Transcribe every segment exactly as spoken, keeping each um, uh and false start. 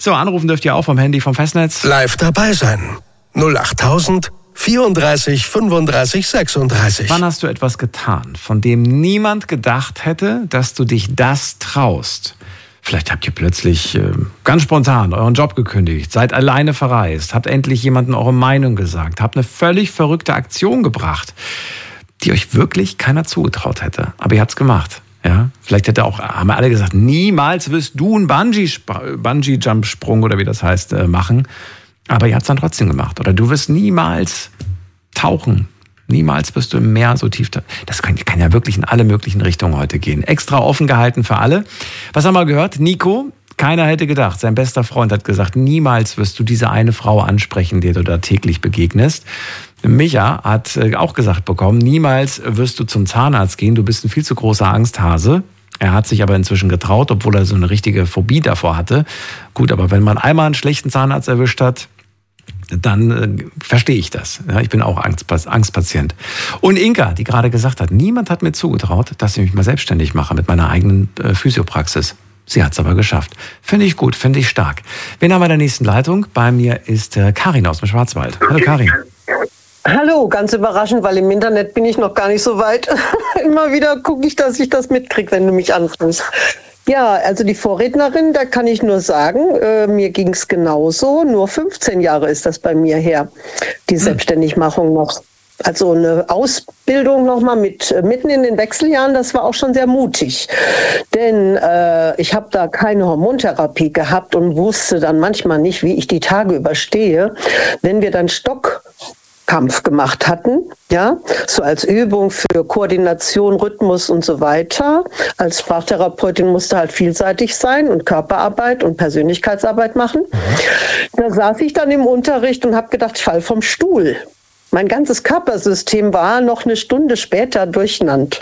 So, anrufen dürft ihr auch vom Handy, vom Festnetz. Live dabei sein. null achttausend vierunddreißig fünfunddreißig sechsunddreißig. Wann hast du etwas getan, von dem niemand gedacht hätte, dass du dich das traust? Vielleicht habt ihr plötzlich äh, ganz spontan euren Job gekündigt, seid alleine verreist, habt endlich jemandem eure Meinung gesagt, habt eine völlig verrückte Aktion gebracht, die euch wirklich keiner zugetraut hätte. Aber ihr habt's gemacht. Ja? Vielleicht hätte auch, haben alle gesagt, niemals wirst du einen Bungee-Jump-Sprung oder wie das heißt, äh, machen. Aber ihr habt's dann trotzdem gemacht. Oder du wirst niemals tauchen. Niemals wirst du im Meer so tief. Das kann, kann ja wirklich in alle möglichen Richtungen heute gehen. Extra offen gehalten für alle. Was haben wir gehört? Nico, keiner hätte gedacht. Sein bester Freund hat gesagt, niemals wirst du diese eine Frau ansprechen, der du da täglich begegnest. Micha hat auch gesagt bekommen, niemals wirst du zum Zahnarzt gehen. Du bist ein viel zu großer Angsthase. Er hat sich aber inzwischen getraut, obwohl er so eine richtige Phobie davor hatte. Gut, aber wenn man einmal einen schlechten Zahnarzt erwischt hat, dann äh, verstehe ich das. Ja, ich bin auch Angstpa- Angstpatient. Und Inka, die gerade gesagt hat, niemand hat mir zugetraut, dass ich mich mal selbstständig mache mit meiner eigenen äh, Physiopraxis. Sie hat es aber geschafft. Finde ich gut, finde ich stark. Wen haben wir in der nächsten Leitung? Bei mir ist äh, Karin aus dem Schwarzwald. Hallo Karin. Hallo, ganz überraschend, weil im Internet bin ich noch gar nicht so weit. Immer wieder gucke ich, dass ich das mitkriege, wenn du mich anrufst. Ja, also die Vorrednerin, da kann ich nur sagen, äh, mir ging es genauso. Nur fünfzehn Jahre ist das bei mir her, die Selbstständigmachung noch. Also eine Ausbildung nochmal mit mitten in den Wechseljahren, das war auch schon sehr mutig. Denn äh, ich habe da keine Hormontherapie gehabt und wusste dann manchmal nicht, wie ich die Tage überstehe. Wenn wir dann Stock Kampf gemacht hatten, ja, so als Übung für Koordination, Rhythmus und so weiter. Als Sprachtherapeutin musste halt vielseitig sein und Körperarbeit und Persönlichkeitsarbeit machen. Mhm. Da saß ich dann im Unterricht und habe gedacht, ich fall vom Stuhl. Mein ganzes Körpersystem war noch eine Stunde später durcheinander.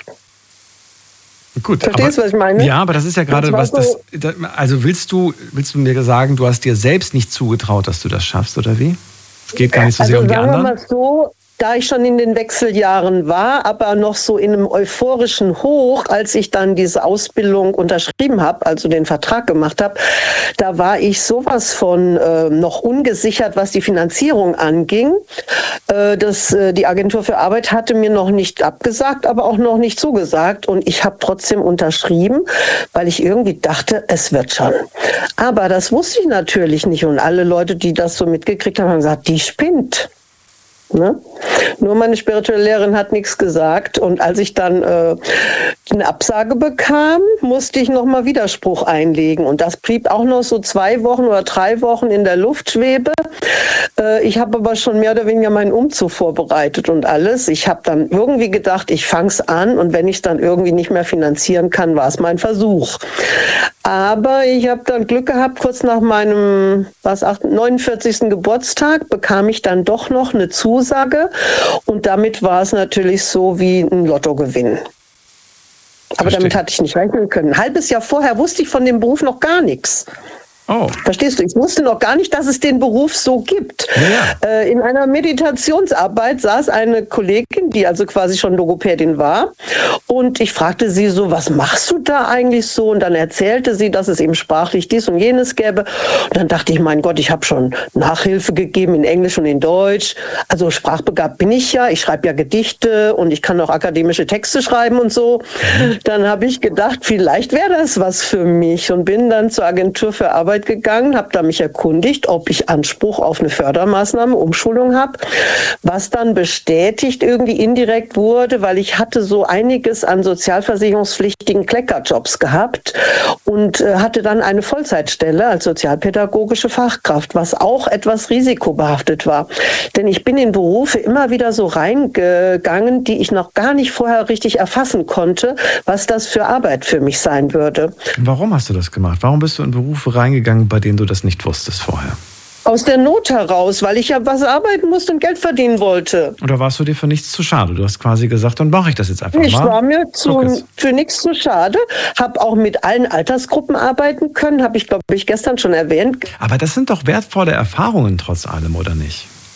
Gut, verstehst du, was ich meine? Ja, aber das ist ja gerade was, so das, also willst du, willst du mir sagen, du hast dir selbst nicht zugetraut, dass du das schaffst, oder wie? Es geht gar nicht so also sehr um die sagen anderen. Wir mal so, da ich schon in den Wechseljahren war, aber noch so in einem euphorischen Hoch, als ich dann diese Ausbildung unterschrieben habe, also den Vertrag gemacht habe, da war ich sowas von äh, noch ungesichert, was die Finanzierung anging. Äh, das, äh, die Agentur für Arbeit hatte mir noch nicht abgesagt, aber auch noch nicht zugesagt. Und ich habe trotzdem unterschrieben, weil ich irgendwie dachte, es wird schon. Aber das wusste ich natürlich nicht. Und alle Leute, die das so mitgekriegt haben, haben gesagt, die spinnt. Ne? Nur meine spirituelle Lehrerin hat nichts gesagt. Und als ich dann äh, eine Absage bekam, musste ich nochmal Widerspruch einlegen. Und das blieb auch noch so zwei Wochen oder drei Wochen in der Luftschwebe. Äh, ich habe aber schon mehr oder weniger meinen Umzug vorbereitet und alles. Ich habe dann irgendwie gedacht, ich fange es an. Und wenn ich es dann irgendwie nicht mehr finanzieren kann, war es mein Versuch. Aber ich habe dann Glück gehabt, kurz nach meinem was, neunundvierzigsten Geburtstag bekam ich dann doch noch eine Zusage und damit war es natürlich so wie ein Lottogewinn. Aber Verstehe. Damit hatte ich nicht rechnen können. Ein halbes Jahr vorher wusste ich von dem Beruf noch gar nichts. Oh. Verstehst du? Ich wusste noch gar nicht, dass es den Beruf so gibt. Ja. Äh, in einer Meditationsarbeit saß eine Kollegin, die also quasi schon Logopädin war. Und ich fragte sie so, was machst du da eigentlich so? Und dann erzählte sie, dass es eben sprachlich dies und jenes gäbe. Und dann dachte ich, mein Gott, ich habe schon Nachhilfe gegeben in Englisch und in Deutsch. Also sprachbegabt bin ich ja. Ich schreibe ja Gedichte und ich kann auch akademische Texte schreiben und so. Mhm. Dann habe ich gedacht, vielleicht wäre das was für mich und bin dann zur Agentur für Arbeit gegangen, habe da mich erkundigt, ob ich Anspruch auf eine Fördermaßnahme, Umschulung habe, was dann bestätigt irgendwie indirekt wurde, weil ich hatte so einiges an sozialversicherungspflichtigen Kleckerjobs gehabt und äh, hatte dann eine Vollzeitstelle als sozialpädagogische Fachkraft, was auch etwas risikobehaftet war. Denn ich bin in Berufe immer wieder so reingegangen, die ich noch gar nicht vorher richtig erfassen konnte, was das für Arbeit für mich sein würde. Warum hast du das gemacht? Warum bist du in Berufe reingegangen, bei denen du das nicht wusstest vorher? Aus der Not heraus, weil ich ja was arbeiten musste und Geld verdienen wollte. Oder warst du dir für nichts zu schade? Du hast quasi gesagt, dann mache ich das jetzt einfach mal. Ich war mir zu, für nichts zu schade, habe auch mit allen Altersgruppen arbeiten können, habe ich, glaube ich, gestern schon erwähnt. Aber das sind doch wertvolle Erfahrungen trotz allem, oder nicht?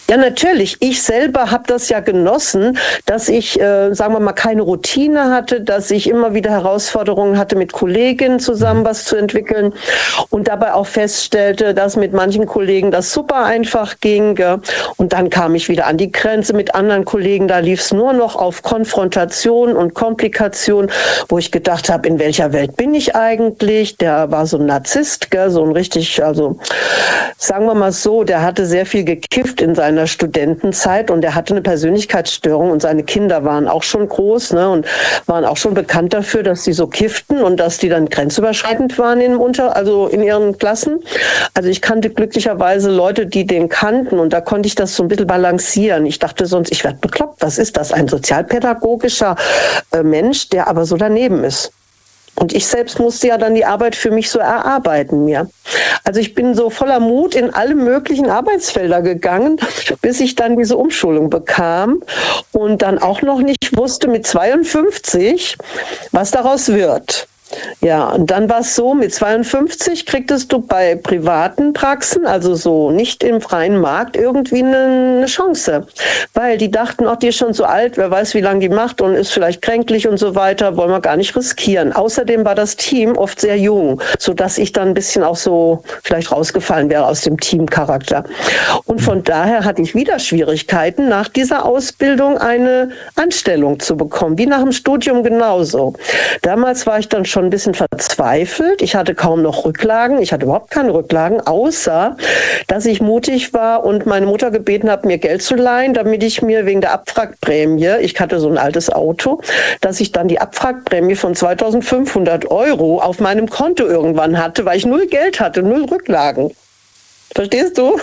Ja, natürlich. Ich selber habe das ja genossen, dass ich, äh, sagen wir mal, keine Routine hatte, dass ich immer wieder Herausforderungen hatte, mit Kolleginnen zusammen was zu entwickeln und dabei auch feststellte, dass mit manchen Kollegen das super einfach ging. Gell? Und dann kam ich wieder an die Grenze mit anderen Kollegen, da lief es nur noch auf Konfrontation und Komplikation, wo ich gedacht habe, in welcher Welt bin ich eigentlich? Der war so ein Narzisst, gell? So ein richtig, also sagen wir mal so, der hatte sehr viel gekifft in seiner Studentenzeit und er hatte eine Persönlichkeitsstörung und seine Kinder waren auch schon groß, ne, und waren auch schon bekannt dafür, dass sie so kifften und dass die dann grenzüberschreitend waren in, unter, also in ihren Klassen. Also ich kannte glücklicherweise Leute, die den kannten und da konnte ich das so ein bisschen balancieren. Ich dachte sonst, ich werde bekloppt. Was ist das? Ein sozialpädagogischer äh, Mensch, der aber so daneben ist. Und ich selbst musste ja dann die Arbeit für mich so erarbeiten mir. Also ich bin so voller Mut in alle möglichen Arbeitsfelder gegangen, bis ich dann diese Umschulung bekam und dann auch noch nicht wusste mit zweiundfünfzig, was daraus wird. Ja, und dann war es so, mit zweiundfünfzig kriegtest du bei privaten Praxen, also so nicht im freien Markt, irgendwie eine Chance. Weil die dachten, ach, die ist schon so alt, wer weiß, wie lange die macht und ist vielleicht kränklich und so weiter, wollen wir gar nicht riskieren. Außerdem war das Team oft sehr jung, sodass ich dann ein bisschen auch so vielleicht rausgefallen wäre aus dem Teamcharakter. Und von daher hatte ich wieder Schwierigkeiten, nach dieser Ausbildung eine Anstellung zu bekommen, wie nach dem Studium genauso. Damals war ich dann schon ein bisschen verzweifelt. Ich hatte kaum noch Rücklagen. Ich hatte überhaupt keine Rücklagen, außer dass ich mutig war und meine Mutter gebeten habe, mir Geld zu leihen, damit ich mir wegen der Abwrackprämie, ich hatte so ein altes Auto, dass ich dann die Abwrackprämie von zweitausendfünfhundert Euro auf meinem Konto irgendwann hatte, weil ich null Geld hatte, null Rücklagen. Verstehst du?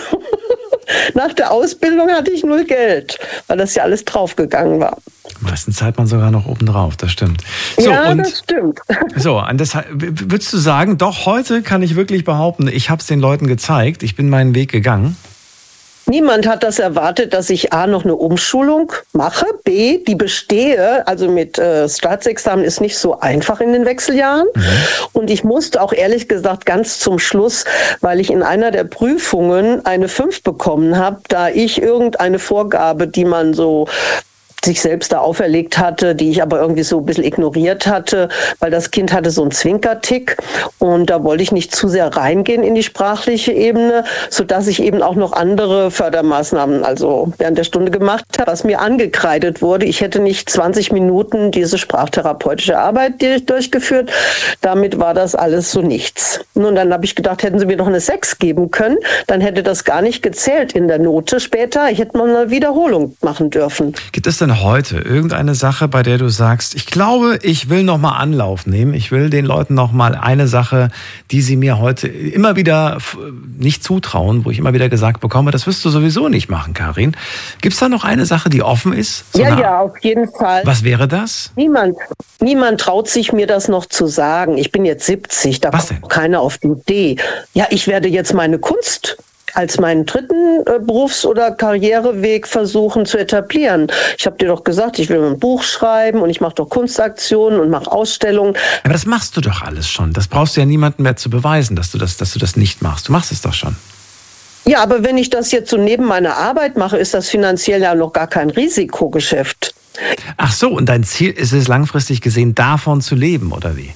Nach der Ausbildung hatte ich null Geld, weil das ja alles draufgegangen war. Meistens zahlt man sogar noch obendrauf, das stimmt. So, ja, und, das stimmt. So, und das, würdest du sagen, doch heute kann ich wirklich behaupten, ich habe es den Leuten gezeigt, ich bin meinen Weg gegangen? Niemand hat das erwartet, dass ich A, noch eine Umschulung mache, B, die bestehe, also mit äh, Staatsexamen ist nicht so einfach in den Wechseljahren. Mhm. Und ich musste auch ehrlich gesagt ganz zum Schluss, weil ich in einer der Prüfungen eine fünf bekommen habe, da ich irgendeine Vorgabe, die man so sich selbst da auferlegt hatte, die ich aber irgendwie so ein bisschen ignoriert hatte, weil das Kind hatte so einen Zwinkertick und da wollte ich nicht zu sehr reingehen in die sprachliche Ebene, sodass ich eben auch noch andere Fördermaßnahmen also während der Stunde gemacht habe, was mir angekreidet wurde. Ich hätte nicht zwanzig Minuten diese sprachtherapeutische Arbeit durchgeführt. Damit war das alles so nichts. Und dann habe ich gedacht, hätten sie mir noch eine sechs geben können, dann hätte das gar nicht gezählt in der Note später. Ich hätte mal eine Wiederholung machen dürfen. Gibt es denn heute irgendeine Sache, bei der du sagst, ich glaube, ich will noch mal Anlauf nehmen, ich will den Leuten noch mal eine Sache, die sie mir heute immer wieder nicht zutrauen, wo ich immer wieder gesagt bekomme, das wirst du sowieso nicht machen, Karin. Gibt es da noch eine Sache, die offen ist? So ja, eine, ja, auf jeden Fall. Was wäre das? Niemand. Niemand traut sich, mir das noch zu sagen. Ich bin jetzt siebzig, da Was kommt denn? keiner auf die Idee. Ja, ich werde jetzt meine Kunst als meinen dritten äh, Berufs- oder Karriereweg versuchen zu etablieren. Ich habe dir doch gesagt, ich will ein Buch schreiben und ich mache doch Kunstaktionen und mache Ausstellungen. Aber das machst du doch alles schon. Das brauchst du ja niemandem mehr zu beweisen, dass du das, dass du das nicht machst. Du machst es doch schon. Ja, aber wenn ich das jetzt so neben meiner Arbeit mache, ist das finanziell ja noch gar kein Risikogeschäft. Ach so, und dein Ziel ist es langfristig gesehen, davon zu leben, oder wie?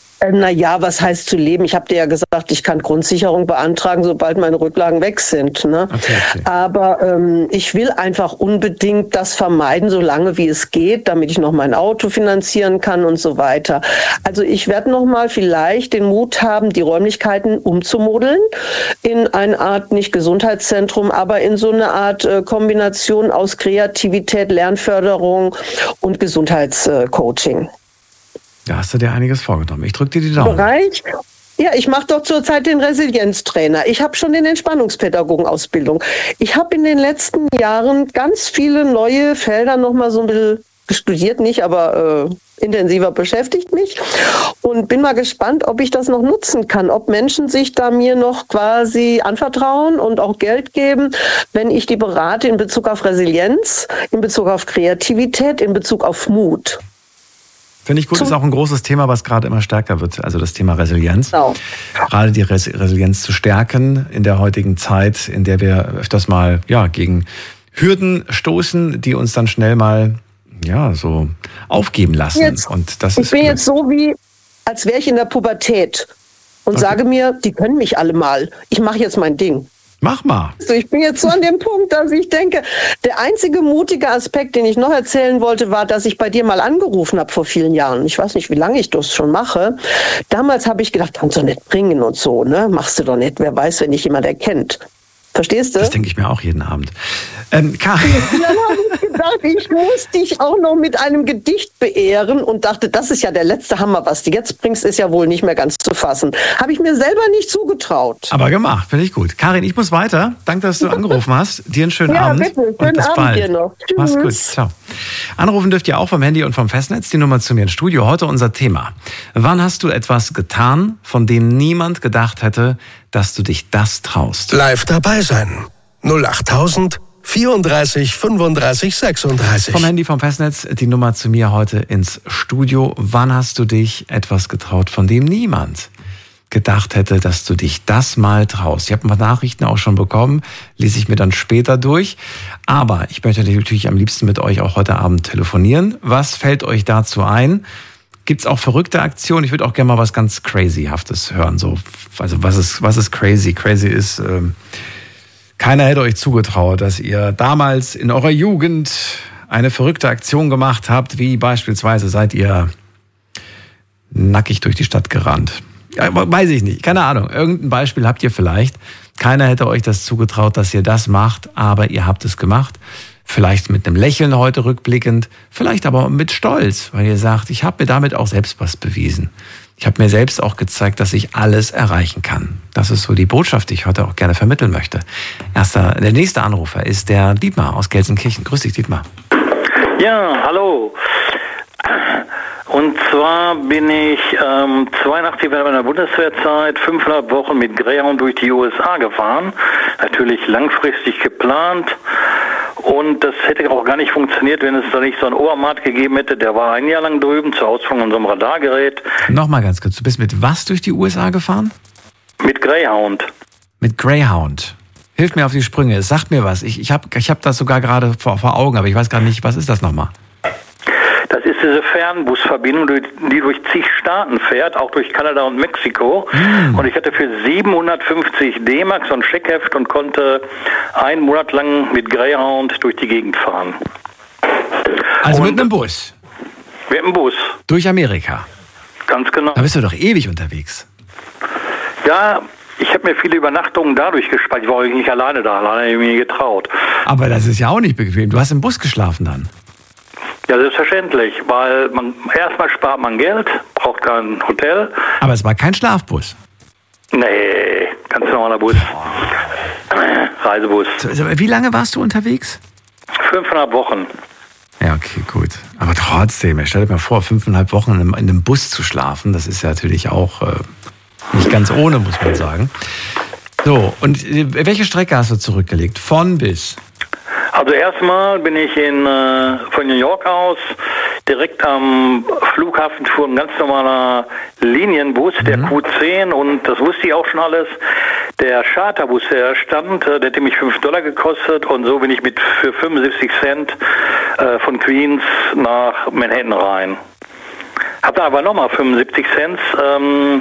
Na ja, was heißt zu leben? Ich habe dir ja gesagt, ich kann Grundsicherung beantragen, sobald meine Rücklagen weg sind. Ne? Okay, okay. Aber ähm, ich will einfach unbedingt das vermeiden, so lange wie es geht, damit ich noch mein Auto finanzieren kann und so weiter. Also ich werde noch mal vielleicht den Mut haben, die Räumlichkeiten umzumodeln in eine Art, nicht Gesundheitszentrum, aber in so eine Art äh, Kombination aus Kreativität, Lernförderung und Gesundheitscoaching. Da hast du dir einiges vorgenommen. Ich drücke dir die Daumen. Bereich? Ja, ich mache doch zurzeit den Resilienztrainer. Ich habe schon den Entspannungspädagogen-Ausbildung. Ich habe in den letzten Jahren ganz viele neue Felder noch mal so ein bisschen studiert, nicht, aber äh, intensiver beschäftigt mich und bin mal gespannt, ob ich das noch nutzen kann, ob Menschen sich da mir noch quasi anvertrauen und auch Geld geben, wenn ich die berate in Bezug auf Resilienz, in Bezug auf Kreativität, in Bezug auf Mut. Finde ich gut, ist auch ein großes Thema, was gerade immer stärker wird, also das Thema Resilienz. Genau. Gerade die Res- Resilienz zu stärken in der heutigen Zeit, in der wir öfters mal ja gegen Hürden stoßen, die uns dann schnell mal ja so aufgeben lassen. Jetzt, und das ich ist bin jetzt so wie, als wäre ich in der Pubertät und okay. sage mir, die können mich alle mal. Ich mache jetzt mein Ding. Mach mal. Ich bin jetzt so an dem Punkt, dass ich denke, der einzige mutige Aspekt, den ich noch erzählen wollte, war, dass ich bei dir mal angerufen habe vor vielen Jahren. Ich weiß nicht, wie lange ich das schon mache. Damals habe ich gedacht, kannst du nicht bringen und so, ne? Machst du doch nicht. Wer weiß, wenn dich jemand erkennt. Verstehst du? Das denke ich mir auch jeden Abend. Ähm, Karin. Dann habe ich gedacht, ich muss dich auch noch mit einem Gedicht beehren und dachte, das ist ja der letzte Hammer, was du jetzt bringst, ist ja wohl nicht mehr ganz zu fassen. Habe ich mir selber nicht zugetraut. Aber gemacht, finde ich gut. Karin, ich muss weiter. Danke, dass du angerufen hast. Dir einen schönen ja, Abend. Bitte. Schönen und bis Abend bald. dir noch. Tschüss. Mach's gut. Ciao. Anrufen dürft ihr auch vom Handy und vom Festnetz. Die Nummer zu mir ins Studio. Heute unser Thema. Wann hast du etwas getan, von dem niemand gedacht hätte, dass du dich das traust? Live dabei sein. null acht tausend vierunddreißig fünfunddreißig sechsunddreißig. Vom Handy, vom Festnetz, die Nummer zu mir heute ins Studio. Wann hast du dich etwas getraut, von dem niemand gedacht hätte, dass du dich das mal traust? Ich habe ein paar Nachrichten auch schon bekommen, lese ich mir dann später durch. Aber ich möchte natürlich am liebsten mit euch auch heute Abend telefonieren. Was fällt euch dazu ein? Gibt es auch verrückte Aktionen? Ich würde auch gerne mal was ganz Crazyhaftes hören. So, also was ist, was ist crazy? Crazy ist... Ähm, Keiner hätte euch zugetraut, dass ihr damals in eurer Jugend eine verrückte Aktion gemacht habt, wie beispielsweise seid ihr nackig durch die Stadt gerannt. Ja, weiß ich nicht, keine Ahnung. Irgendein Beispiel habt ihr vielleicht. Keiner hätte euch das zugetraut, dass ihr das macht, aber ihr habt es gemacht. Vielleicht mit einem Lächeln heute rückblickend, vielleicht aber mit Stolz, weil ihr sagt, ich habe mir damit auch selbst was bewiesen. Ich habe mir selbst auch gezeigt, dass ich alles erreichen kann. Das ist so die Botschaft, die ich heute auch gerne vermitteln möchte. Erster, der nächste Anrufer ist der Dietmar aus Gelsenkirchen. Grüß dich, Dietmar. Ja, hallo. Und zwar bin ich ähm, zweiundachtzig während meiner Bundeswehrzeit fünfeinhalb Wochen mit Greyhound durch die U S A gefahren. Natürlich langfristig geplant. Und das hätte auch gar nicht funktioniert, wenn es da nicht so einen Obermaat gegeben hätte. Der war ein Jahr lang drüben zur Ausführung an so einem Radargerät. Nochmal ganz kurz, du bist mit was durch die U S A gefahren? Mit Greyhound. Mit Greyhound. Hilf mir auf die Sprünge, sagt mir was. Ich, ich habe ich hab das sogar gerade vor, vor Augen, aber ich weiß gar nicht, was ist das nochmal? Das ist diese Fernbusverbindung, die durch zig Staaten fährt, auch durch Kanada und Mexiko. Mm. Und ich hatte für siebenhundertfünfzig D-Mark so ein Scheckheft und konnte einen Monat lang mit Greyhound durch die Gegend fahren. Also und mit einem Bus? Mit einem Bus. Durch Amerika? Ganz genau. Da bist du doch ewig unterwegs. Ja, ich habe mir viele Übernachtungen dadurch gespart. Ich war auch nicht alleine da, alleine habe ich mir getraut. Aber das ist ja auch nicht bequem. Du hast im Bus geschlafen dann? Ja, selbstverständlich, weil man erstmal spart man Geld, braucht kein Hotel. Aber es war kein Schlafbus? Nee, ganz normaler Bus. Reisebus. Wie lange warst du unterwegs? Fünfeinhalb Wochen. Ja, okay, gut. Aber trotzdem, stell dir mal vor, fünfeinhalb Wochen in einem, in einem Bus zu schlafen, das ist ja natürlich auch äh, nicht ganz ohne, muss man sagen. So, und welche Strecke hast du zurückgelegt? Von bis? Also erstmal bin ich in, äh, von New York aus direkt am Flughafen fuhr ein ganz normaler Linienbus, mhm. der Q zehn, und das wusste ich auch schon alles. Der Charterbus, der stand, der hätte mich fünf Dollar gekostet, und so bin ich mit für fünfundsiebzig Cent äh, von Queens nach Manhattan rein. Hab da aber nochmal fünfundsiebzig Cent ähm,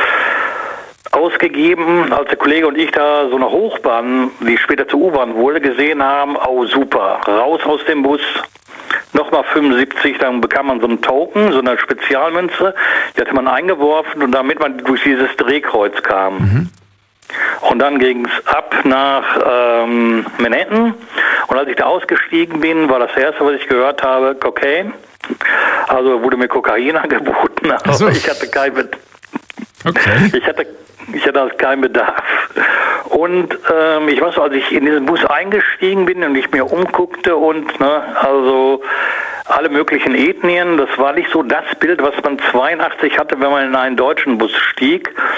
ausgegeben, als der Kollege und ich da so eine Hochbahn, die später zur U-Bahn wurde, gesehen haben. Oh, super, raus aus dem Bus, nochmal fünfundsiebzig, dann bekam man so einen Token, so eine Spezialmünze, die hatte man eingeworfen, und damit man durch dieses Drehkreuz kam. Mhm. Und dann ging es ab nach ähm, Manhattan, und als ich da ausgestiegen bin, war das erste, was ich gehört habe, Kokain. Also wurde mir Kokain angeboten, aber so. ich hatte kein Bedarf. Okay. Ich hatte Ich hatte also keinen Bedarf. Und ähm, ich weiß so, als ich in diesen Bus eingestiegen bin und ich mir umguckte und ne, also alle möglichen Ethnien, das war nicht so das Bild, was man zweiundachtzig hatte, wenn man in einen deutschen Bus stieg.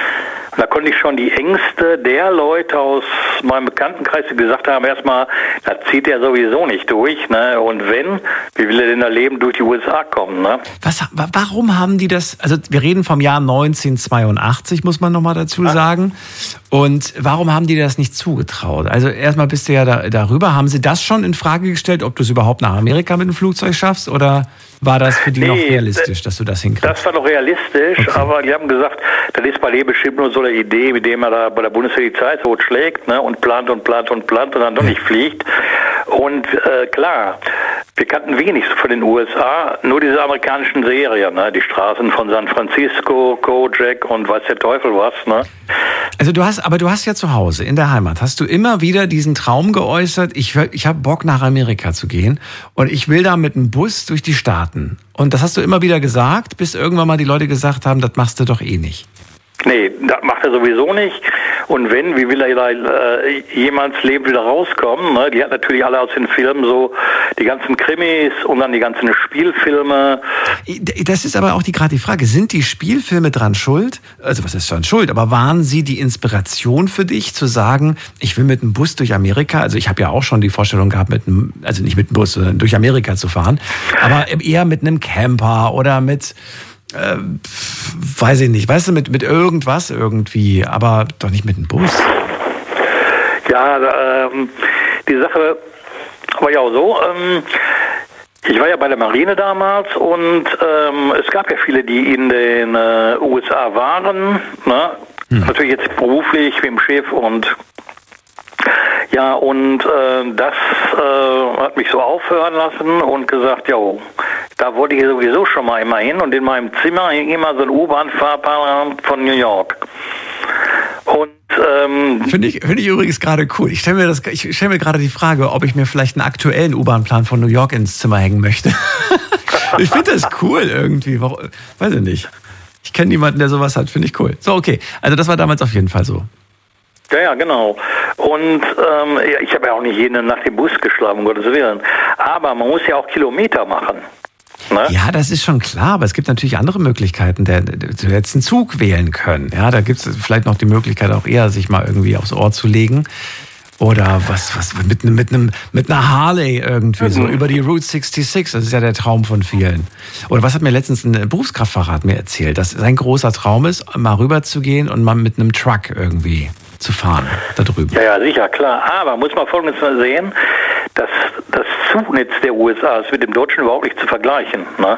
Und da konnte ich schon die Ängste der Leute aus meinem Bekanntenkreis, die gesagt haben, erstmal, das zieht er sowieso nicht durch, ne? Und wenn, wie will er denn da leben, durch die U S A kommen, ne? Was, warum haben die das, also wir reden vom Jahr neunzehnhundertzweiundachtzig, muss man nochmal dazu Ach. sagen. Und warum haben die das nicht zugetraut? Also erstmal bist du ja da, darüber. Haben sie das schon in Frage gestellt, ob du es überhaupt nach Amerika mit dem Flugzeug schaffst? Oder war das für die nee, noch realistisch, dass du das hinkriegst? Das war noch realistisch, okay. Aber die haben gesagt, das ist bei dem bestimmt nur so eine Idee, mit dem er da bei der Bundeswehr die Zeit so schlägt, ne, und plant und plant und plant und dann doch nicht fliegt. Und äh, klar, wir kannten wenig von den U S A, nur diese amerikanischen Serien, ne, die Straßen von San Francisco, Kojak und weiß der Teufel was, ne. Also du hast, aber du hast ja zu Hause in der Heimat, hast du immer wieder diesen Traum geäußert, ich, ich habe Bock nach Amerika zu gehen und ich will da mit dem Bus durch die Staaten. Und das hast du immer wieder gesagt, bis irgendwann mal die Leute gesagt haben, das machst du doch eh nicht. Nee, das macht er sowieso nicht. Und wenn, wie will er da äh, jemals Leben wieder rauskommen? Ne? Die hat natürlich alle aus den Filmen so die ganzen Krimis und dann die ganzen Spielfilme. Das ist aber auch die, gerade die Frage, sind die Spielfilme dran schuld? Also was ist dran schuld? Aber waren sie die Inspiration für dich, zu sagen, ich will mit dem Bus durch Amerika? Also ich habe ja auch schon die Vorstellung gehabt, mit einem, also nicht mit dem Bus, sondern durch Amerika zu fahren, aber eher mit einem Camper oder mit... Äh, weiß ich nicht, weißt du, mit, mit irgendwas irgendwie, aber doch nicht mit dem Bus. Ja, ähm, die Sache war ja auch so, ähm, ich war ja bei der Marine damals und ähm, es gab ja viele, die in den äh, U S A waren, ne? Hm. Natürlich jetzt beruflich wie im Schiff und ja, und äh, das äh, hat mich so aufhören lassen und gesagt, ja, da wollte ich sowieso schon mal immer hin und in meinem Zimmer hing immer so ein U-Bahn-Fahrplan von New York. Und ähm, finde ich, finde ich übrigens gerade cool. Ich stelle mir das, ich stelle mir gerade die Frage, ob ich mir vielleicht einen aktuellen U-Bahn-Plan von New York ins Zimmer hängen möchte. Ich finde das cool irgendwie. Warum, weiß ich nicht. Ich kenne niemanden, der sowas hat. Finde ich cool. So, okay. Also das war damals auf jeden Fall so. Ja, ja, genau. Und ähm, ja, ich habe ja auch nicht jeden nach dem Bus geschlagen, um Gottes Willen. Aber man muss ja auch Kilometer machen. Ne? Ja, das ist schon klar, aber es gibt natürlich andere Möglichkeiten. Der, der, du hättest einen Zug wählen können. Ja, da gibt es vielleicht noch die Möglichkeit, auch eher sich mal irgendwie aufs Ohr zu legen. Oder was, was mit, mit, einem, mit einer Harley irgendwie, mhm. so über die Route sechsundsechzig. Das ist ja der Traum von vielen. Oder was hat mir letztens ein Berufskraftfahrer hat mir erzählt, dass sein großer Traum ist, mal rüber zu gehen und mal mit einem Truck irgendwie zu fahren da drüben. Ja, ja, sicher, klar. Aber muss man Folgendes mal sehen, dass das Zugnetz der U S A ist mit dem deutschen überhaupt nicht zu vergleichen. Ne?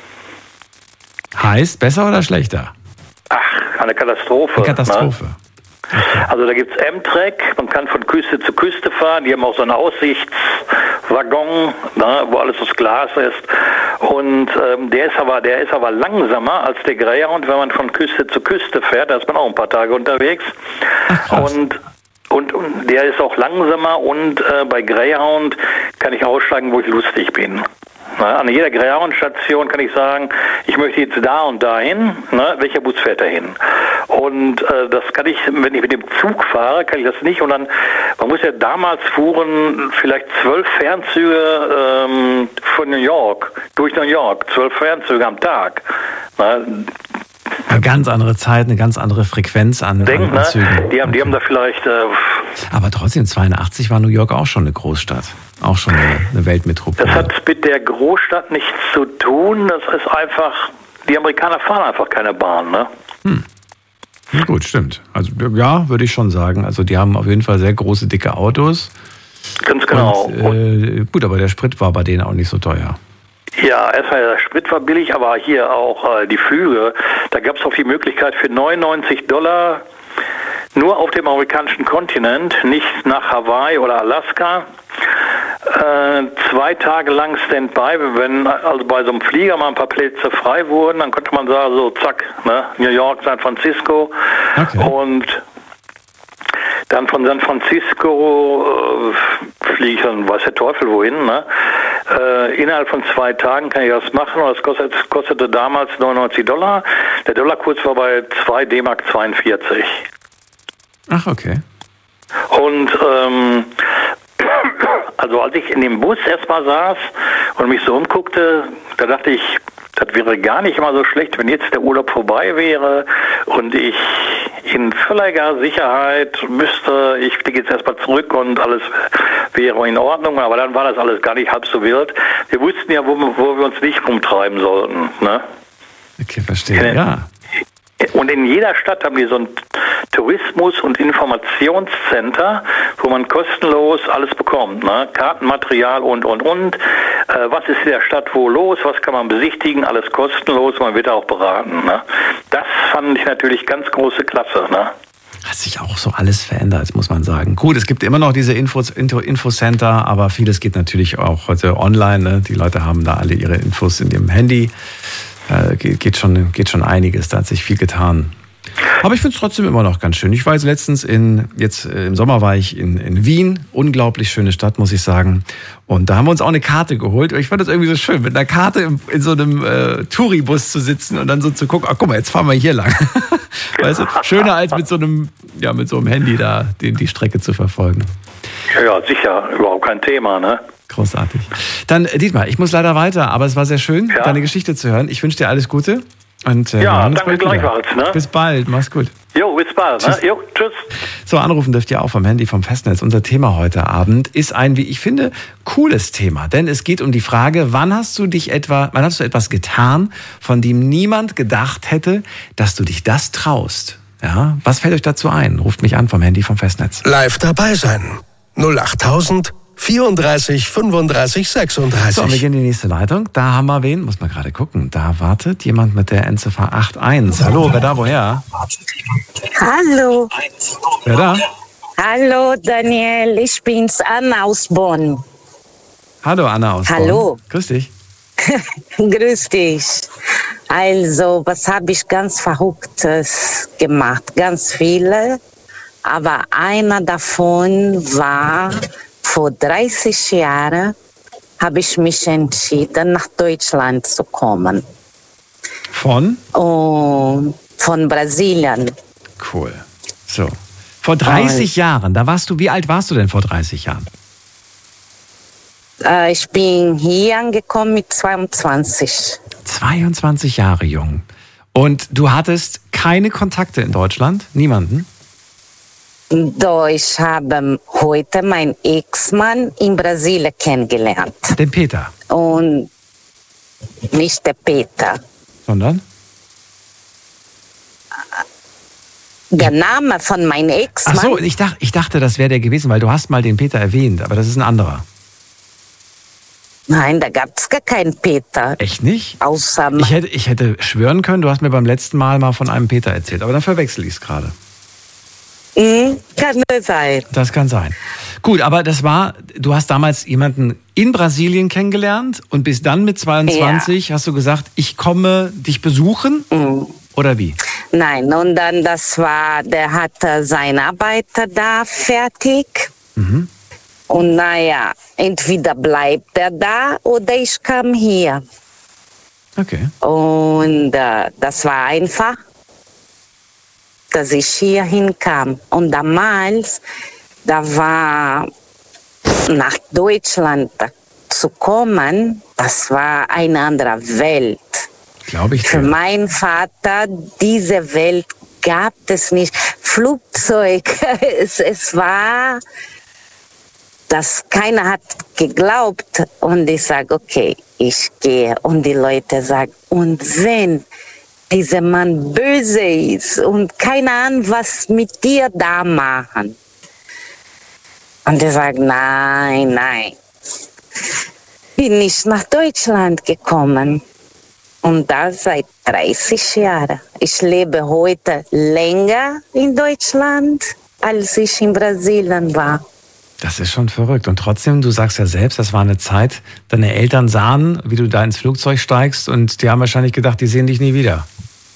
Heißt, besser oder schlechter? Ach, eine Katastrophe. Eine Katastrophe. Ne? Okay. Also da gibt's Amtrak, man kann von Küste zu Küste fahren, die haben auch so einen Aussichtswaggon, ne, wo alles aus Glas ist. Und ähm, der ist aber, der ist aber langsamer als der Greyhound, wenn man von Küste zu Küste fährt, da ist man auch ein paar Tage unterwegs. Ach, und Und, und der ist auch langsamer und äh, bei Greyhound kann ich aussteigen, wo ich lustig bin. Na, an jeder Greyhound-Station kann ich sagen, ich möchte jetzt da und dahin, ne, welcher Bus fährt dahin? Und äh, das kann ich, wenn ich mit dem Zug fahre, kann ich das nicht. Und dann, man muss ja damals fuhren vielleicht zwölf Fernzüge ähm, von New York, durch New York, zwölf Fernzüge am Tag. Na, eine ganz andere Zeit, eine ganz andere Frequenz an, Denk, an, an Zügen. Ne? Die haben, die haben da vielleicht... Äh, Aber trotzdem, zweiundachtzig war New York auch schon eine Großstadt. Auch schon eine, eine Weltmetropole. Das hat mit der Großstadt nichts zu tun. Das ist einfach... Die Amerikaner fahren einfach keine Bahn, ne? Hm. Ja, gut, stimmt. Also ja, würde ich schon sagen. Also die haben auf jeden Fall sehr große, dicke Autos. Ganz genau. Und, äh, gut, aber der Sprit war bei denen auch nicht so teuer. Ja, erstmal der Sprit war billig, aber hier auch äh, die Flüge. Da gab es auch die Möglichkeit für neunundneunzig Dollar nur auf dem amerikanischen Kontinent, nicht nach Hawaii oder Alaska. Äh, zwei Tage lang Standby, wenn also bei so einem Flieger mal ein paar Plätze frei wurden, dann konnte man sagen, so zack, ne, New York, San Francisco. Okay. Und dann von San Francisco äh, fliege ich dann, weiß der Teufel wohin, ne? Äh, innerhalb von zwei Tagen kann ich das machen und das kostet, kostete damals neunundneunzig Dollar. Der Dollarkurs war bei zwei D Mark zweiundvierzig. Ach, okay. Und ähm, also als ich in dem Bus erstmal saß und mich so umguckte, da dachte ich, das wäre gar nicht mal so schlecht, wenn jetzt der Urlaub vorbei wäre und ich in völliger Sicherheit, müsste, ich fliege jetzt erstmal zurück und alles wäre in Ordnung, aber dann war das alles gar nicht halb so wild. Wir wussten ja, wo, wo wir uns nicht rumtreiben sollten. Ne? Okay, verstehe, ja. Und in jeder Stadt haben die so ein Tourismus- und Informationscenter, wo man kostenlos alles bekommt. Ne? Kartenmaterial und, und, und. Äh, was ist in der Stadt wo los? Was kann man besichtigen? Alles kostenlos. Man wird auch beraten. Ne? Das fand ich natürlich ganz große Klasse. Ne? Hat sich auch so alles verändert, muss man sagen. Gut, es gibt immer noch diese Infos, Info, Infocenter, aber vieles geht natürlich auch heute online. Ne? Die Leute haben da alle ihre Infos in ihrem Handy. Da geht schon, geht schon einiges, da hat sich viel getan. Aber ich finde es trotzdem immer noch ganz schön. Ich war jetzt letztens in, jetzt im Sommer war ich in, in Wien. Unglaublich schöne Stadt, muss ich sagen. Und da haben wir uns auch eine Karte geholt. Ich fand das irgendwie so schön, mit einer Karte in, in so einem äh, Touribus zu sitzen und dann so zu gucken, ach guck mal, jetzt fahren wir hier lang. Weißt du, schöner als mit so einem, ja, mit so einem Handy da, den, die Strecke zu verfolgen. Ja, ja, sicher, überhaupt kein Thema, ne? Großartig. Dann, Dietmar, ich muss leider weiter, aber es war sehr schön, ja. deine Geschichte zu hören. Ich wünsche dir alles Gute. Und, äh, ja, danke gleichfalls. Ne? Bis bald, mach's gut. Jo, bis bald. Ne? Jo, tschüss. So, anrufen dürft ihr auch vom Handy, vom Festnetz. Unser Thema heute Abend ist ein, wie ich finde, cooles Thema. Denn es geht um die Frage, wann hast du dich etwa, wann hast du etwas getan, von dem niemand gedacht hätte, dass du dich das traust? Ja, was fällt euch dazu ein? Ruft mich an vom Handy, vom Festnetz. Live dabei sein. null acht tausend vierunddreißig fünfunddreißig sechsunddreißig. So, wir gehen in die nächste Leitung. Da haben wir wen, muss man gerade gucken. Da wartet jemand mit der Endziffer acht eins. Hallo, wer da, woher? Hallo. Wer da? Hallo, Daniel. Ich bin's, Anna aus Bonn. Hallo, Anna aus Bonn. Hallo. Grüß dich. Grüß dich. Also, was habe ich ganz Verrücktes gemacht? Ganz viele. Aber einer davon war, vor dreißig Jahren habe ich mich entschieden, nach Deutschland zu kommen. Von? Und von Brasilien. Cool. So. Vor dreißig Jahren, da warst du, wie alt warst du denn vor dreißig Jahren? Äh, ich bin hier angekommen mit zweiundzwanzig. zweiundzwanzig Jahre jung. Und du hattest keine Kontakte in Deutschland? Niemanden? Doch, ich habe heute meinen Ex-Mann in Brasilien kennengelernt. Den Peter? Und nicht der Peter. Sondern? Der Name von meinem Ex-Mann. Ach so, ich dachte, ich dachte, das wäre der gewesen, weil du hast mal den Peter erwähnt, aber das ist ein anderer. Nein, da gab es gar keinen Peter. Echt nicht? Außer ich hätte, ich hätte schwören können, du hast mir beim letzten Mal mal von einem Peter erzählt, aber dann verwechsel ich es gerade. Mhm, kann das sein. Das kann sein. Gut, aber das war, du hast damals jemanden in Brasilien kennengelernt und bis dann mit zweiundzwanzig ja. hast du gesagt, ich komme dich besuchen? Mhm. Oder wie? Nein, und dann das war, der hatte seine Arbeiter da fertig. Mhm. Und naja, entweder bleibt er da oder ich kam hier. Okay. Und äh, das war einfach, dass ich hier hinkam. Und damals, da war nach Deutschland zu kommen, das war eine andere Welt. Glaube ich. Für meinen Vater, diese Welt gab es nicht. Flugzeug, es, es war, dass keiner hat geglaubt. Und ich sage, okay, ich gehe. Und die Leute sagen, und wenn dieser Mann böse ist und keine Ahnung, was mit dir da machen. Und ich sage, nein, nein. Bin nicht nach Deutschland gekommen. Und das seit dreißig Jahren. Ich lebe heute länger in Deutschland, als ich in Brasilien war. Das ist schon verrückt. Und trotzdem, du sagst ja selbst, das war eine Zeit, deine Eltern sahen, wie du da ins Flugzeug steigst und die haben wahrscheinlich gedacht, die sehen dich nie wieder.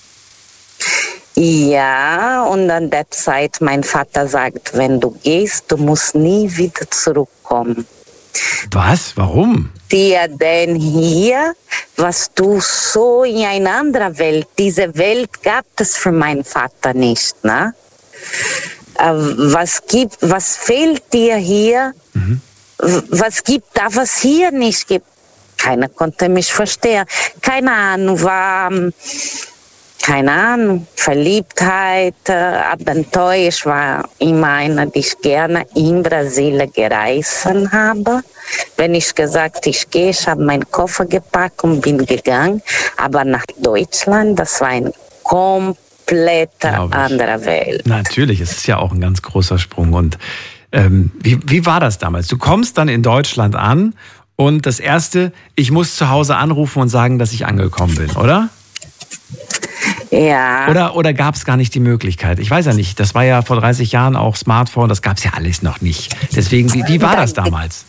Ja, und an der Zeit, mein Vater sagt, wenn du gehst, du musst nie wieder zurückkommen. Was? Warum? Dir denn hier, was du so in einer anderen Welt, diese Welt gab es für meinen Vater nicht, ne? Was gibt, was fehlt dir hier? Mhm. Was gibt da, was hier nicht gibt? Keiner konnte mich verstehen. Keine Ahnung, war keine Ahnung, Verliebtheit, äh, Abenteuer. Ich war immer einer, die ich gerne in Brasilien gereist habe. Wenn ich gesagt, ich gehe, ich habe meinen Koffer gepackt und bin gegangen. Aber nach Deutschland, das war eine komplette andere Welt. Natürlich, es ist ja auch ein ganz großer Sprung. Und ähm, wie, wie war das damals? Du kommst dann in Deutschland an und das Erste, ich muss zu Hause anrufen und sagen, dass ich angekommen bin, oder? Ja. Oder, oder gab es gar nicht die Möglichkeit? Ich weiß ja nicht, das war ja vor dreißig Jahren auch Smartphone, das gab es ja alles noch nicht. Deswegen, wie, wie war das damals?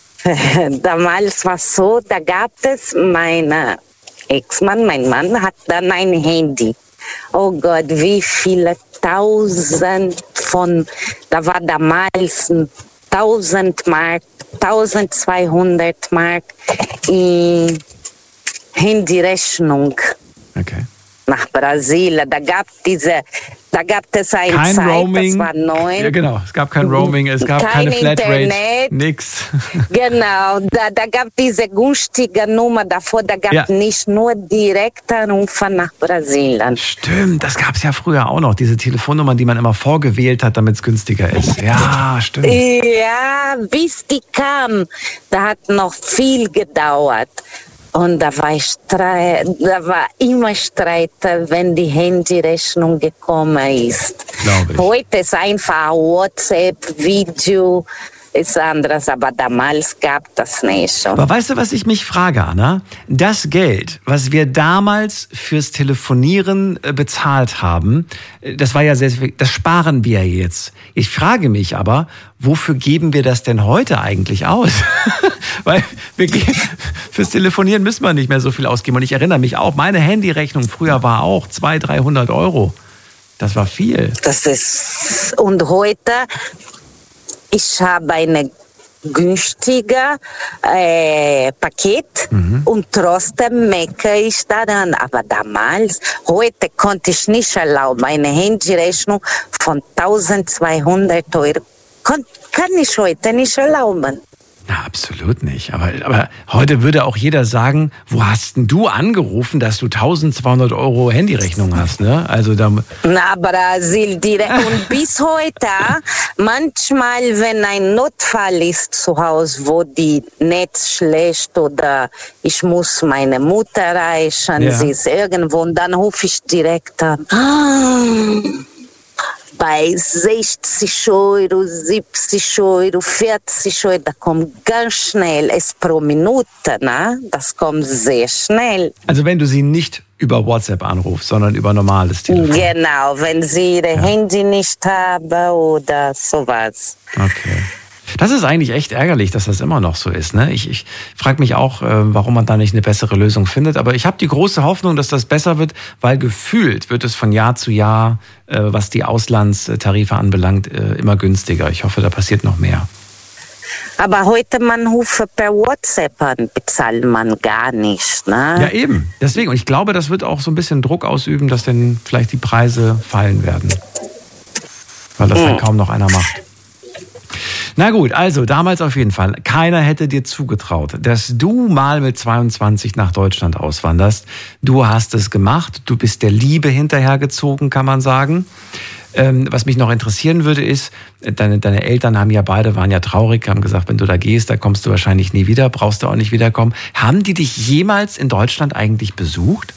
Damals war es so, da gab es, mein Ex-Mann, mein Mann hat dann ein Handy. Oh Gott, wie viele tausend von, da war damals tausend Mark, tausendzweihundert Mark in Handyrechnung. Okay. Nach Brasilien, da gab diese, da gab es eine kein Zeit, Roaming. Das war neun. Ja, genau, es gab kein Roaming, es gab kein keine Flatrate, Internet. nix. Genau, da, da gab diese günstige Nummer davor, da gab es ja. nicht nur direkte Anrufe nach Brasilien. Stimmt, das gab es ja früher auch noch, diese Telefonnummern, die man immer vorgewählt hat, damit es günstiger ist. Ja, stimmt. Ja, bis die kam, da hat noch viel gedauert. Und da war, Streit, da war immer Streit, wenn die Handyrechnung gekommen ist. Glaube ich. Heute ist einfach WhatsApp, Video, ist anderes, aber damals gab das nicht. Aber weißt du, was ich mich frage, Anna? Das Geld, was wir damals fürs Telefonieren bezahlt haben, das war ja sehr, das sparen wir jetzt. Ich frage mich aber, wofür geben wir das denn heute eigentlich aus? Weil wirklich, fürs Telefonieren müssen wir nicht mehr so viel ausgeben. Und ich erinnere mich auch, meine Handyrechnung früher war auch zweihundert, dreihundert Euro. Das war viel. Das ist, und heute, ich habe eine günstige äh, Paket mhm. und trotzdem meckere ich daran. Aber damals, heute konnte ich nicht erlauben, eine Handyrechnung von tausendzweihundert Euro. Kon, kann ich heute nicht erlauben. Na, absolut nicht. Aber, aber heute würde auch jeder sagen, wo hast denn du angerufen, dass du eintausendzweihundert Euro Handyrechnung hast, ne? Also da Na, Brasil direkt. Und bis heute, manchmal, wenn ein Notfall ist zu Hause, wo die Netz schlecht oder ich muss meine Mutter erreichen, ja. sie ist irgendwo, und dann rufe ich direkt an. Bei sechzig Euro, siebzig Euro, vierzig Euro, da kommt ganz schnell, es pro Minute, ne? Das kommt sehr schnell. Also wenn du sie nicht über WhatsApp anrufst, sondern über normales Telefon. Genau, wenn sie ihr ja. Handy nicht haben oder sowas. Okay. Das ist eigentlich echt ärgerlich, dass das immer noch so ist. Ne? Ich, ich frage mich auch, warum man da nicht eine bessere Lösung findet. Aber ich habe die große Hoffnung, dass das besser wird, weil gefühlt wird es von Jahr zu Jahr, was die Auslandstarife anbelangt, immer günstiger. Ich hoffe, da passiert noch mehr. Aber heute, man ruft per WhatsApp an, bezahlt man gar nicht. Ne? Ja, eben. Deswegen. Und ich glaube, das wird auch so ein bisschen Druck ausüben, dass dann vielleicht die Preise fallen werden. Weil das hm. dann kaum noch einer macht. Na gut, also damals auf jeden Fall. Keiner hätte dir zugetraut, dass du mal mit zweiundzwanzig nach Deutschland auswanderst. Du hast es gemacht. Du bist der Liebe hinterhergezogen, kann man sagen. Ähm, was mich noch interessieren würde, ist, deine, deine Eltern haben ja beide, waren ja traurig, haben gesagt, wenn du da gehst, da kommst du wahrscheinlich nie wieder, brauchst du auch nicht wiederkommen. Haben die dich jemals in Deutschland eigentlich besucht?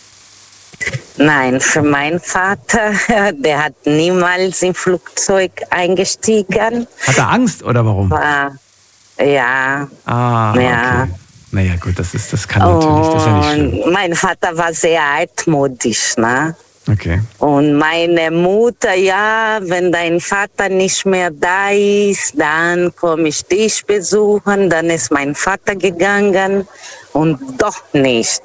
Nein, für meinen Vater, der hat niemals im Flugzeug eingestiegen. Hat er Angst oder warum? War, ja. Ah, ja. Okay. Naja, gut, das ist, das kann natürlich, das ist ja nicht schlimm. Mein Vater war sehr altmodisch, ne? Okay. Und meine Mutter, ja, wenn dein Vater nicht mehr da ist, dann komme ich dich besuchen. Dann ist mein Vater gegangen und doch nicht.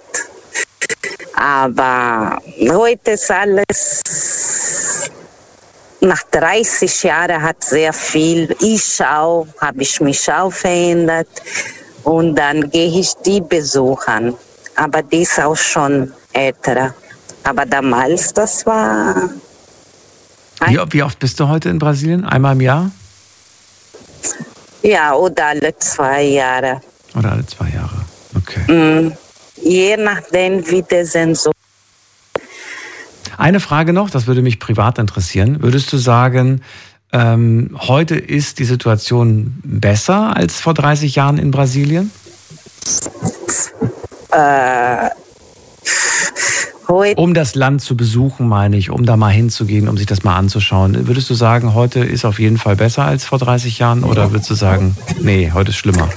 Aber heute ist alles, nach dreißig Jahren hat sehr viel, ich auch, habe ich mich auch verändert. Und dann gehe ich die besuchen. Aber die ist auch schon älter. Aber damals, das war... Wie, wie oft bist du heute in Brasilien? Einmal im Jahr? Ja, oder alle zwei Jahre. Oder alle zwei Jahre, okay. Mm. Je nachdem, wie die Saison Eine Frage noch, das würde mich privat interessieren. Würdest du sagen, ähm, heute ist die Situation besser als vor dreißig Jahren in Brasilien? Äh, heute. Um das Land zu besuchen, meine ich, um da mal hinzugehen, um sich das mal anzuschauen. Würdest du sagen, heute ist auf jeden Fall besser als vor dreißig Jahren? Oder würdest du sagen, nee, heute ist schlimmer?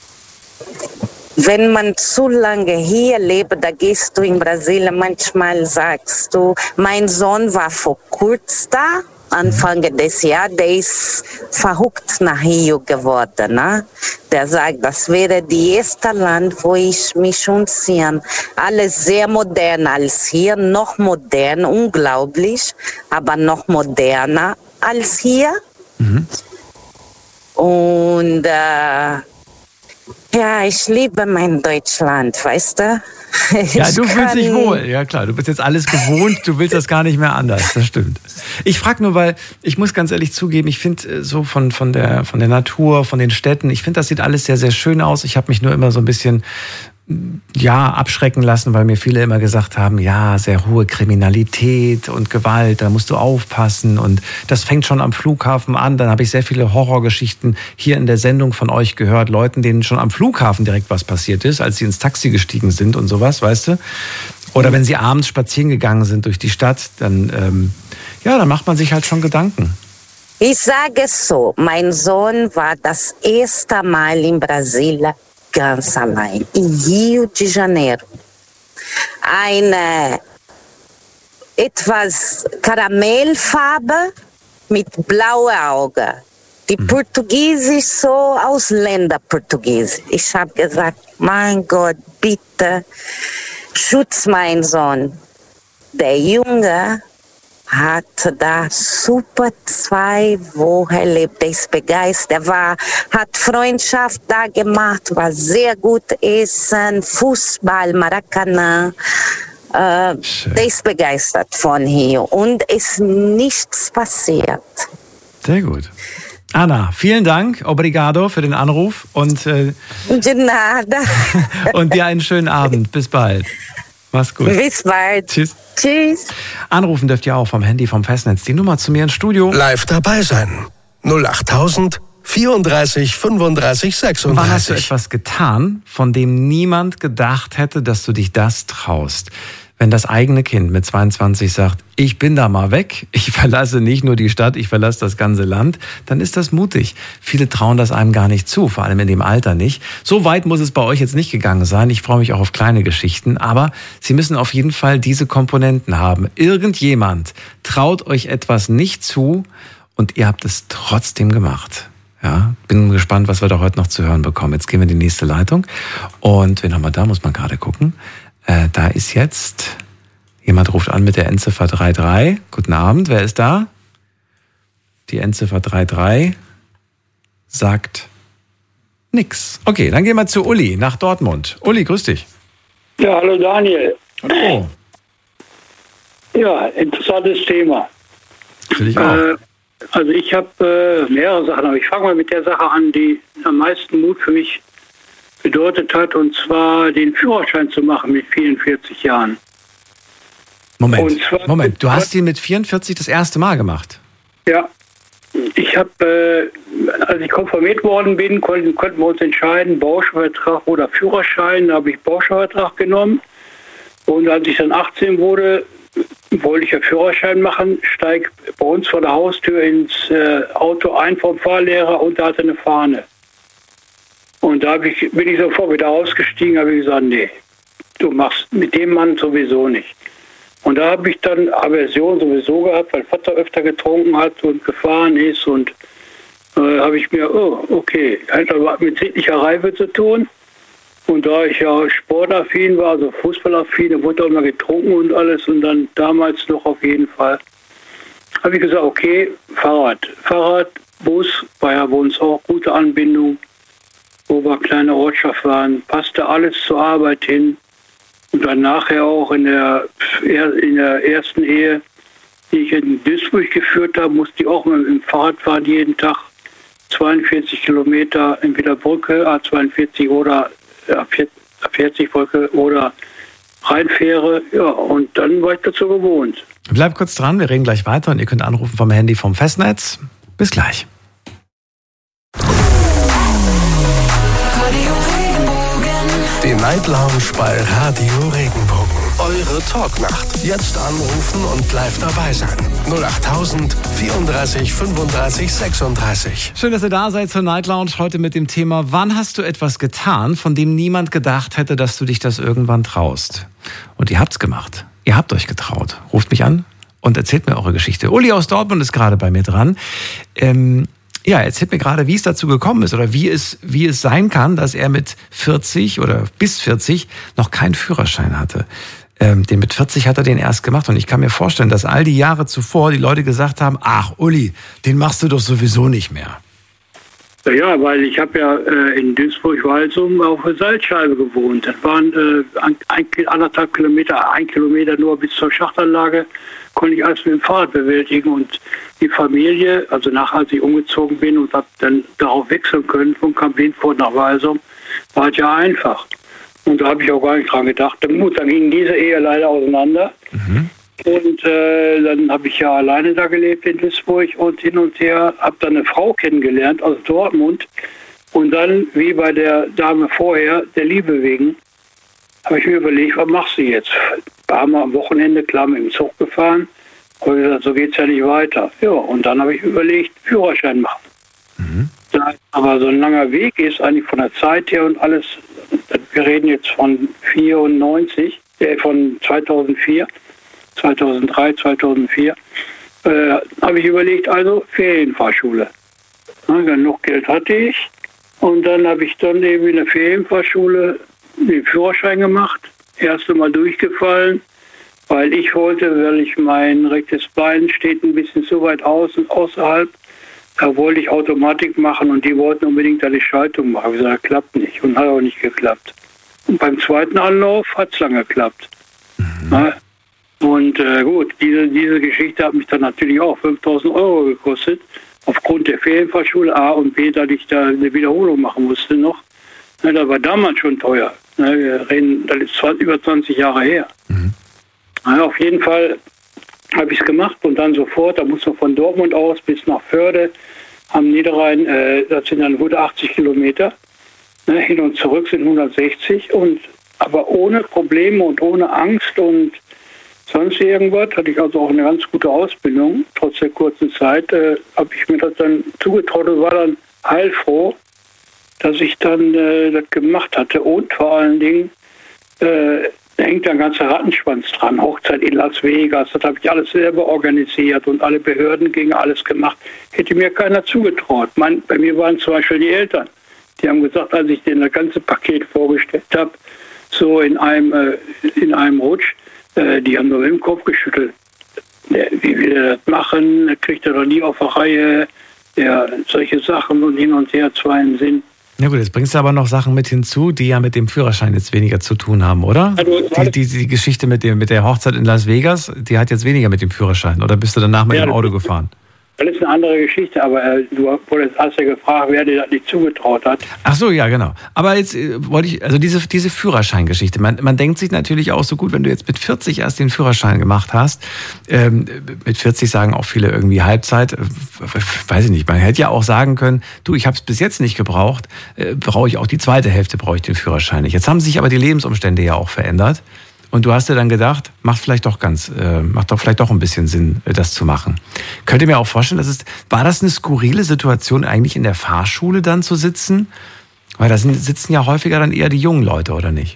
Wenn man zu lange hier lebt, da gehst du in Brasilien, manchmal sagst du, mein Sohn war vor kurzem da, Anfang des Jahres, der ist verrückt nach Rio geworden. Ne? Der sagt, das wäre das erste Land, wo ich mich umziehe. Alles sehr modern als hier, noch modern, unglaublich, aber noch moderner als hier. Mhm. Und äh, ja, ich liebe mein Deutschland, weißt du? Ich ja, du fühlst dich wohl. Ja klar, du bist jetzt alles gewohnt, du willst das gar nicht mehr anders, das stimmt. Ich frage nur, weil ich muss ganz ehrlich zugeben, ich finde so von, von, der, von der Natur, von den Städten, ich finde, das sieht alles sehr, sehr schön aus. Ich habe mich nur immer so ein bisschen ja, abschrecken lassen, weil mir viele immer gesagt haben, ja, sehr hohe Kriminalität und Gewalt, da musst du aufpassen und das fängt schon am Flughafen an. Dann habe ich sehr viele Horrorgeschichten hier in der Sendung von euch gehört, Leuten, denen schon am Flughafen direkt was passiert ist, als sie ins Taxi gestiegen sind und sowas, weißt du? Oder wenn sie abends spazieren gegangen sind durch die Stadt, dann, ähm, ja, dann macht man sich halt schon Gedanken. Ich sage es so, mein Sohn war das erste Mal in Brasilien ganz allein, in Rio de Janeiro. Eine etwas Karamellfarbe mit blauen Augen. Die mhm. Portugiesisch so Ausländerportugiesisch. Ich habe gesagt, mein Gott, bitte schutz meinen Sohn. Der Junge hat da super zwei Wochen erlebt, er ist begeistert, war, hat Freundschaft da gemacht, war sehr gut essen, Fußball, Maracanã, äh, der ist begeistert von hier und ist nichts passiert. Sehr gut. Anna, vielen Dank, obrigado für den Anruf und, äh, De nada. und dir einen schönen Abend, bis bald. Mach's gut. Bis bald. Tschüss. Tschüss. Anrufen dürft ihr auch vom Handy vom Festnetz. Die Nummer zu mir ins Studio. Live dabei sein. null achttausend vierunddreißig fünfunddreißig sechsunddreißig. Wann hast du etwas getan, von dem niemand gedacht hätte, dass du dich das traust? Wenn das eigene Kind mit zweiundzwanzig sagt, ich bin da mal weg, ich verlasse nicht nur die Stadt, ich verlasse das ganze Land, dann ist das mutig. Viele trauen das einem gar nicht zu, vor allem in dem Alter nicht. So weit muss es bei euch jetzt nicht gegangen sein. Ich freue mich auch auf kleine Geschichten, aber Sie müssen auf jeden Fall diese Komponenten haben. Irgendjemand traut euch etwas nicht zu und ihr habt es trotzdem gemacht. Ja, bin gespannt, was wir da heute noch zu hören bekommen. Jetzt gehen wir in die nächste Leitung und wen haben wir da, muss man gerade gucken. Äh, da ist jetzt, jemand ruft an mit der Endziffer drei drei. Guten Abend, wer ist da? Die Endziffer drei drei sagt nix. Okay, dann gehen wir zu Uli nach Dortmund. Uli, grüß dich. Ja, hallo Daniel. Hallo. Ja, interessantes Thema. Für dich auch. Äh, also ich habe äh, mehrere Sachen, aber ich fange mal mit der Sache an, die am meisten Mut für mich bedeutet hat, und zwar den Führerschein zu machen mit vierundvierzig Jahren. Moment, Moment, du hast ihn mit vierundvierzig das erste Mal gemacht? Ja, ich habe, äh, als ich konfirmiert worden bin, konnten, konnten wir uns entscheiden, Bauschvertrag oder Führerschein. Da habe ich Bauschvertrag genommen. Und als ich dann achtzehn wurde, wollte ich ja Führerschein machen, steige bei uns vor der Haustür ins äh, Auto ein vom Fahrlehrer und da hatte eine Fahne. Und da hab ich, bin ich sofort wieder ausgestiegen, habe ich gesagt, nee, du machst mit dem Mann sowieso nicht. Und da habe ich dann Aversion sowieso gehabt, weil Vater öfter getrunken hat und gefahren ist. Und äh, habe ich mir, oh, okay, hat aber mit sittlicher Reife zu tun. Und da ich ja sportaffin war, also fußballaffin, wurde auch immer getrunken und alles. Und dann damals noch auf jeden Fall, habe ich gesagt, okay, Fahrrad. Fahrrad, Bus, war ja bei uns auch gute Anbindung. Wo wir kleine Ortschaft waren, passte alles zur Arbeit hin. Und dann nachher auch in der, in der ersten Ehe, die ich in Duisburg geführt habe, musste ich auch mit dem Fahrrad fahren jeden Tag. zweiundvierzig Kilometer, entweder Brücke, A zweiundvierzig oder A vierzig Brücke oder Rheinfähre. Ja, und dann war ich dazu gewohnt. Bleibt kurz dran, wir reden gleich weiter und ihr könnt anrufen vom Handy vom Festnetz. Bis gleich. Die Night Lounge bei Radio Regenbogen. Eure Talknacht. Jetzt anrufen und live dabei sein. null acht tausend vierunddreißig fünfunddreißig sechsunddreißig. Schön, dass ihr da seid zur Night Lounge heute mit dem Thema: Wann hast du etwas getan, von dem niemand gedacht hätte, dass du dich das irgendwann traust? Und ihr habt's gemacht. Ihr habt euch getraut. Ruft mich an und erzählt mir eure Geschichte. Uli aus Dortmund ist gerade bei mir dran. Ähm, ja, erzählt mir gerade, wie es dazu gekommen ist oder wie es, wie es sein kann, dass er mit vierzig oder bis vierzig noch keinen Führerschein hatte. Ähm, den mit vierzig hat er den erst gemacht und ich kann mir vorstellen, dass all die Jahre zuvor die Leute gesagt haben: Ach Uli, den machst du doch sowieso nicht mehr. Ja, weil ich habe ja äh, in Duisburg-Walsum auf der Salzscheibe gewohnt. Das waren äh, ein, ein, anderthalb Kilometer, ein Kilometer nur bis zur Schachtanlage, konnte ich alles mit dem Fahrrad bewältigen. Und die Familie, also nachher, als ich umgezogen bin und habe dann darauf wechseln können, von Kamp-Lindfort nach Walsum, war es ja einfach. Und da habe ich auch gar nicht dran gedacht. Gut, dann ging diese Ehe leider auseinander. Mhm. Und äh, dann habe ich ja alleine da gelebt in Duisburg und hin und her, habe dann eine Frau kennengelernt aus Dortmund. Und dann, wie bei der Dame vorher, der Liebe wegen, habe ich mir überlegt, was machst du jetzt? War mal am Wochenende klar mit dem Zug gefahren. Habe gesagt, so geht's ja nicht weiter. Ja, und dann habe ich überlegt, Führerschein machen. Mhm. Da aber so ein langer Weg ist, eigentlich von der Zeit her und alles, wir reden jetzt von vierundneunzig, äh, von zweitausendvier, zweitausenddrei, zweitausendvier, äh, habe ich überlegt, also Ferienfahrschule. Ja, genug Geld hatte ich und dann habe ich dann eben in der Ferienfahrschule den Führerschein gemacht, erste Mal durchgefallen, weil ich wollte, weil ich mein rechtes Bein steht ein bisschen zu weit außen, außerhalb, da wollte ich Automatik machen und die wollten unbedingt eine Schaltung machen. Ich habe gesagt, klappt nicht und hat auch nicht geklappt. Und beim zweiten Anlauf hat es lange geklappt. Mhm. Ja, und äh, gut, diese, diese Geschichte hat mich dann natürlich auch fünftausend Euro gekostet, aufgrund der Ferienfahrschule A und B, dass ich da eine Wiederholung machen musste noch. Ja, das war damals schon teuer. Ja, wir reden, das ist zwanzig, über zwanzig Jahre her. Mhm. Ja, auf jeden Fall habe ich es gemacht und dann sofort, da muss man von Dortmund aus bis nach Förde am Niederrhein, äh, das sind dann gute achtzig Kilometer, ne, hin und zurück sind hundertsechzig, und aber ohne Probleme und ohne Angst und sonst irgendwas, hatte ich also auch eine ganz gute Ausbildung, trotz der kurzen Zeit, äh, habe ich mir das dann zugetraut und war dann heilfroh, dass ich dann äh, das gemacht hatte. Und vor allen Dingen, äh, da hängt ein ganzer Rattenschwanz dran. Hochzeit in Las Vegas, das habe ich alles selber organisiert und alle Behörden gegen alles gemacht. Hätte mir keiner zugetraut. Mein, bei mir waren zum Beispiel die Eltern. Die haben gesagt, als ich denen das ganze Paket vorgestellt habe, so in einem, äh, in einem Rutsch, äh, die haben nur mit dem Kopf geschüttelt. Der, wie will er das machen? Der kriegt er doch nie auf der Reihe. Ja, solche Sachen und hin und her zwar einen Sinn. Na gut, jetzt bringst du aber noch Sachen mit hinzu, die ja mit dem Führerschein jetzt weniger zu tun haben, oder? Also, die, die, die Geschichte mit, dem, mit der Hochzeit in Las Vegas, die hat jetzt weniger mit dem Führerschein. Oder bist du danach mit ja, dem Auto gefahren? Das ist eine andere Geschichte, aber äh, du hast ja gefragt, wer dir das nicht zugetraut hat. Ach so, ja, genau. Aber jetzt äh, wollte ich, also diese, diese Führerscheingeschichte, man, man denkt sich natürlich auch so gut, wenn du jetzt mit vierzig erst den Führerschein gemacht hast, ähm, mit vierzig sagen auch viele irgendwie Halbzeit, äh, weiß ich nicht, man hätte ja auch sagen können, du, ich habe es bis jetzt nicht gebraucht, äh, brauche ich auch die zweite Hälfte, brauche ich den Führerschein nicht. Jetzt haben sich aber die Lebensumstände ja auch verändert. Und du hast dir dann gedacht, macht vielleicht doch ganz, äh, macht doch vielleicht doch ein bisschen Sinn, das zu machen. Könnt ihr mir auch vorstellen, dass es, war das eine skurrile Situation, eigentlich in der Fahrschule dann zu sitzen? Weil da sind, sitzen ja häufiger dann eher die jungen Leute, oder nicht?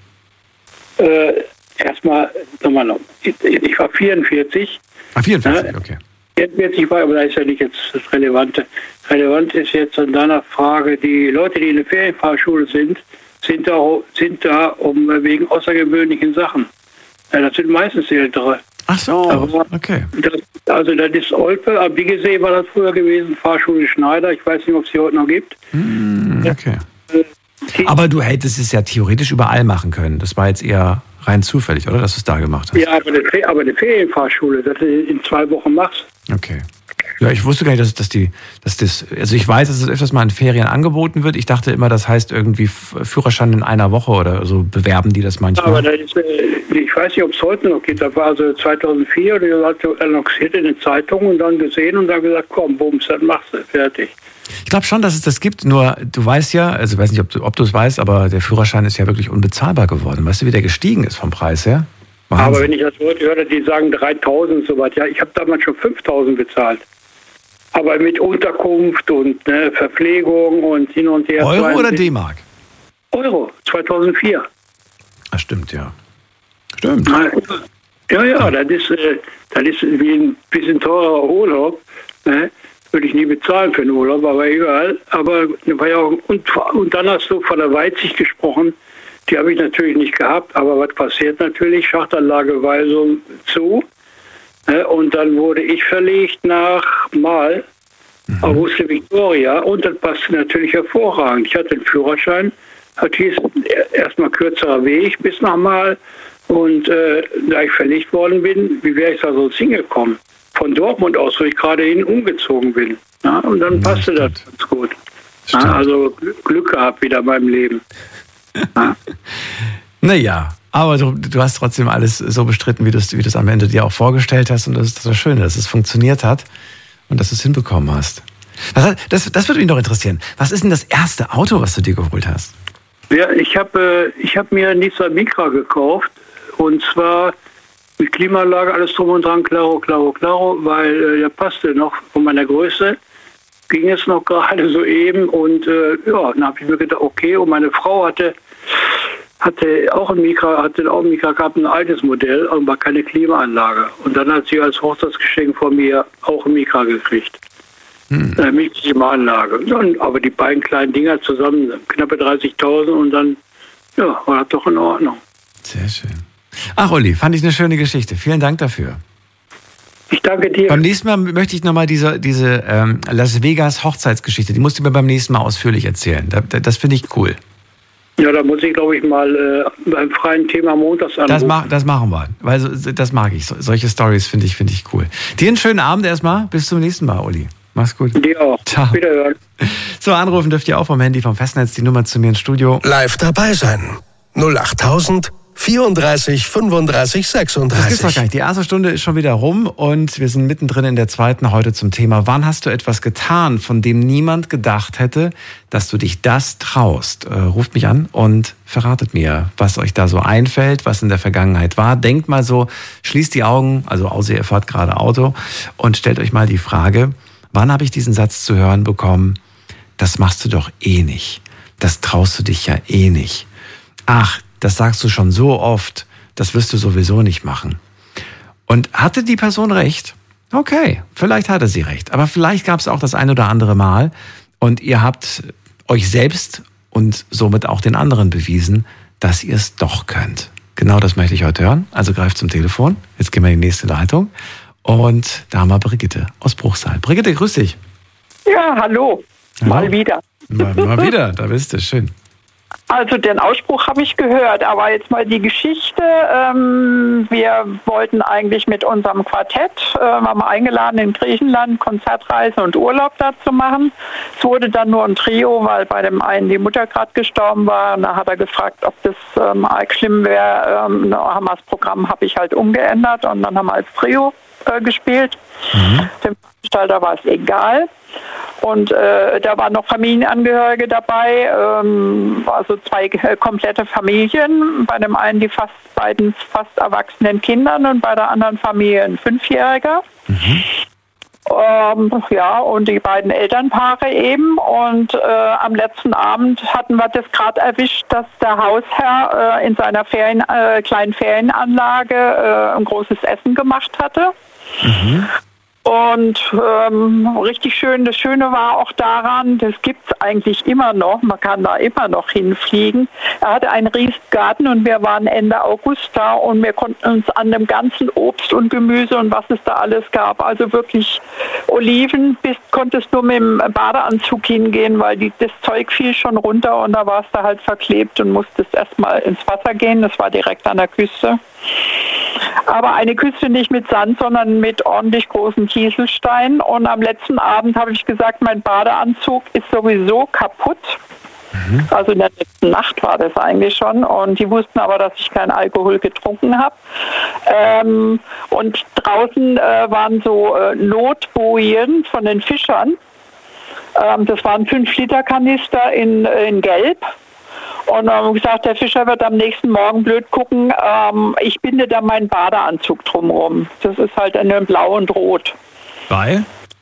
Äh, erstmal, nochmal noch. Ich, ich war vierundvierzig. Ah, vierundvierzig, ja, okay. vierundvierzig war, aber das ist ja nicht jetzt das Relevante. Relevant ist jetzt an deiner Frage, die Leute, die in der Ferienfahrschule sind, sind da, sind da um wegen außergewöhnlichen Sachen. Ja, das sind meistens Ältere. Ach so, aber okay. Das, also das ist Olpe, aber wie gesehen war das früher gewesen, Fahrschule Schneider. Ich weiß nicht, ob es die heute noch gibt. Mm, okay. Aber du hättest es ja theoretisch überall machen können. Das war jetzt eher rein zufällig, oder? Dass du es da gemacht hast. Ja, aber eine, aber eine Ferienfahrschule, dass du in zwei Wochen machst. Okay. Ja, ich wusste gar nicht, dass, dass die, dass das, also ich weiß, dass es öfters mal in Ferien angeboten wird. Ich dachte immer, das heißt irgendwie Führerschein in einer Woche oder so bewerben die das manchmal. Aber das ist, ich weiß nicht, ob es heute noch geht. Das war also zweitausendvier, die hat annonciert in den Zeitungen und dann gesehen und dann gesagt, komm, bums, das machst du, fertig. Ich glaube schon, dass es das gibt, nur du weißt ja, also ich weiß nicht, ob du, ob du es weißt, aber der Führerschein ist ja wirklich unbezahlbar geworden. Weißt du, wie der gestiegen ist vom Preis her? Wahnsinn. Aber wenn ich das heute höre, die sagen dreitausend und so was, ja, ich habe damals schon fünftausend bezahlt. Aber mit Unterkunft und ne, Verpflegung und hin und her. Euro oder D-Mark? Euro, zweitausendvier. Ah, stimmt, ja. Stimmt. Ja, ja, das ist, das ist wie ein bisschen teurer Urlaub. Ne? Würde ich nie bezahlen für einen Urlaub, aber egal. Aber war ja auch, und, und dann hast du von der Weitsicht gesprochen. Die habe ich natürlich nicht gehabt, aber was passiert natürlich? Schachtanlageweisung zu. Und dann wurde ich verlegt nach Mal, mhm. Auguste Victoria. Und das passte natürlich hervorragend. Ich hatte den Führerschein, das hieß erstmal kürzerer Weg bis nach Mal. Und äh, da ich verlegt worden bin, wie wäre ich da sonst hingekommen? Von Dortmund aus, wo ich gerade hin umgezogen bin. Ja, und dann passte ja, das ganz gut. Ja, also Glück gehabt wieder in meinem Leben. Ja. Naja, aber du, du hast trotzdem alles so bestritten, wie du es wie du es am Ende dir auch vorgestellt hast. Und das ist das Schöne, dass es funktioniert hat und dass du es hinbekommen hast. Was, das, das würde mich noch interessieren. Was ist denn das erste Auto, was du dir geholt hast? Ja, ich habe äh, ich hab mir Nissan Micra gekauft. Und zwar mit Klimaanlage, alles drum und dran, klaro, klaro, klaro, weil äh, der passte noch von meiner Größe. Ging es noch gerade so eben. Und äh, ja, dann habe ich mir gedacht, okay. Und meine Frau hatte... hatte auch ein Micra, hatte auch ein Micra gehabt, ein altes Modell, aber keine Klimaanlage. Und dann hat sie als Hochzeitsgeschenk von mir auch ein Micra gekriegt. Hm. Äh, mit Klimaanlage. Und, aber die beiden kleinen Dinger zusammen, knappe dreißigtausend und dann, ja, war das doch in Ordnung. Sehr schön. Ach, Uli, fand ich eine schöne Geschichte. Vielen Dank dafür. Ich danke dir. Beim nächsten Mal möchte ich nochmal diese, diese ähm, Las Vegas Hochzeitsgeschichte, die musst du mir beim nächsten Mal ausführlich erzählen. Das, das finde ich cool. Ja, da muss ich, glaube ich, mal äh, beim freien Thema montags anrufen. Das, mach, das machen wir, weil so, das mag ich. So, solche Stories finde ich, finde ich cool. Dir einen schönen Abend erstmal. Bis zum nächsten Mal, Uli. Mach's gut. Dir auch. Ciao. Wiederhören. So, anrufen dürft ihr auch vom Handy, vom Festnetz, die Nummer zu mir ins Studio. Live dabei sein. null acht vierunddreißig fünfunddreißig sechsunddreißig. Das gibt's doch gar nicht. Die erste Stunde ist schon wieder rum und wir sind mittendrin in der zweiten heute zum Thema: Wann hast du etwas getan, von dem niemand gedacht hätte, dass du dich das traust? Äh, ruft mich an und verratet mir, was euch da so einfällt, was in der Vergangenheit war. Denkt mal so, schließt die Augen, also außer ihr fahrt gerade Auto, und stellt euch mal die Frage: Wann habe ich diesen Satz zu hören bekommen? Das machst du doch eh nicht. Das traust du dich ja eh nicht. Ach, das sagst du schon so oft, das wirst du sowieso nicht machen. Und hatte die Person recht? Okay, vielleicht hatte sie recht. Aber vielleicht gab es auch das ein oder andere Mal und ihr habt euch selbst und somit auch den anderen bewiesen, dass ihr es doch könnt. Genau das möchte ich heute hören. Also greift zum Telefon. Jetzt gehen wir in die nächste Leitung. Und da haben wir Brigitte aus Bruchsal. Brigitte, grüß dich. Ja, hallo. hallo. Mal wieder. Mal, mal wieder, da bist du. Schön. Also den Ausspruch habe ich gehört, aber jetzt mal die Geschichte. Ähm, wir wollten eigentlich mit unserem Quartett, äh, waren wir eingeladen in Griechenland, Konzertreise und Urlaub da zu machen. Es wurde dann nur ein Trio, weil bei dem einen die Mutter gerade gestorben war. Und da hat er gefragt, ob das ähm, arg schlimm wäre. Ähm, da haben wir das Programm habe ich halt umgeändert und dann haben wir als Trio äh, gespielt. Mhm. Dem Veranstalter war es egal. Und äh, da waren noch Familienangehörige dabei, ähm, also zwei äh, komplette Familien. Bei dem einen die fast beiden fast erwachsenen Kindern und bei der anderen Familie ein Fünfjähriger. Mhm. Ähm, ja, und die beiden Elternpaare eben. Und äh, am letzten Abend hatten wir das gerade erwischt, dass der Hausherr äh, in seiner Ferien, äh, kleinen Ferienanlage äh, ein großes Essen gemacht hatte. Mhm. Und ähm, richtig schön, das Schöne war auch daran, das gibt es eigentlich immer noch, man kann da immer noch hinfliegen. Er hatte einen riesigen Garten und wir waren Ende August da und wir konnten uns an dem ganzen Obst und Gemüse und was es da alles gab, also wirklich Oliven, bis konntest nur mit dem Badeanzug hingehen, weil die, das Zeug fiel schon runter und da warst du halt verklebt und musstest erstmal ins Wasser gehen, das war direkt an der Küste. Aber eine Küste nicht mit Sand, sondern mit ordentlich großen Kieselsteinen. Und am letzten Abend habe ich gesagt, mein Badeanzug ist sowieso kaputt. Mhm. Also in der letzten Nacht war das eigentlich schon. Und die wussten aber, dass ich keinen Alkohol getrunken habe. Ähm, und draußen äh, waren so äh, Notbojen von den Fischern. Ähm, das waren fünf Liter Kanister in, in Gelb. Und haben gesagt, der Fischer wird am nächsten Morgen blöd gucken. Ähm, ich binde da meinen Badeanzug drumherum. Das ist halt in Blau und Rot. Weil?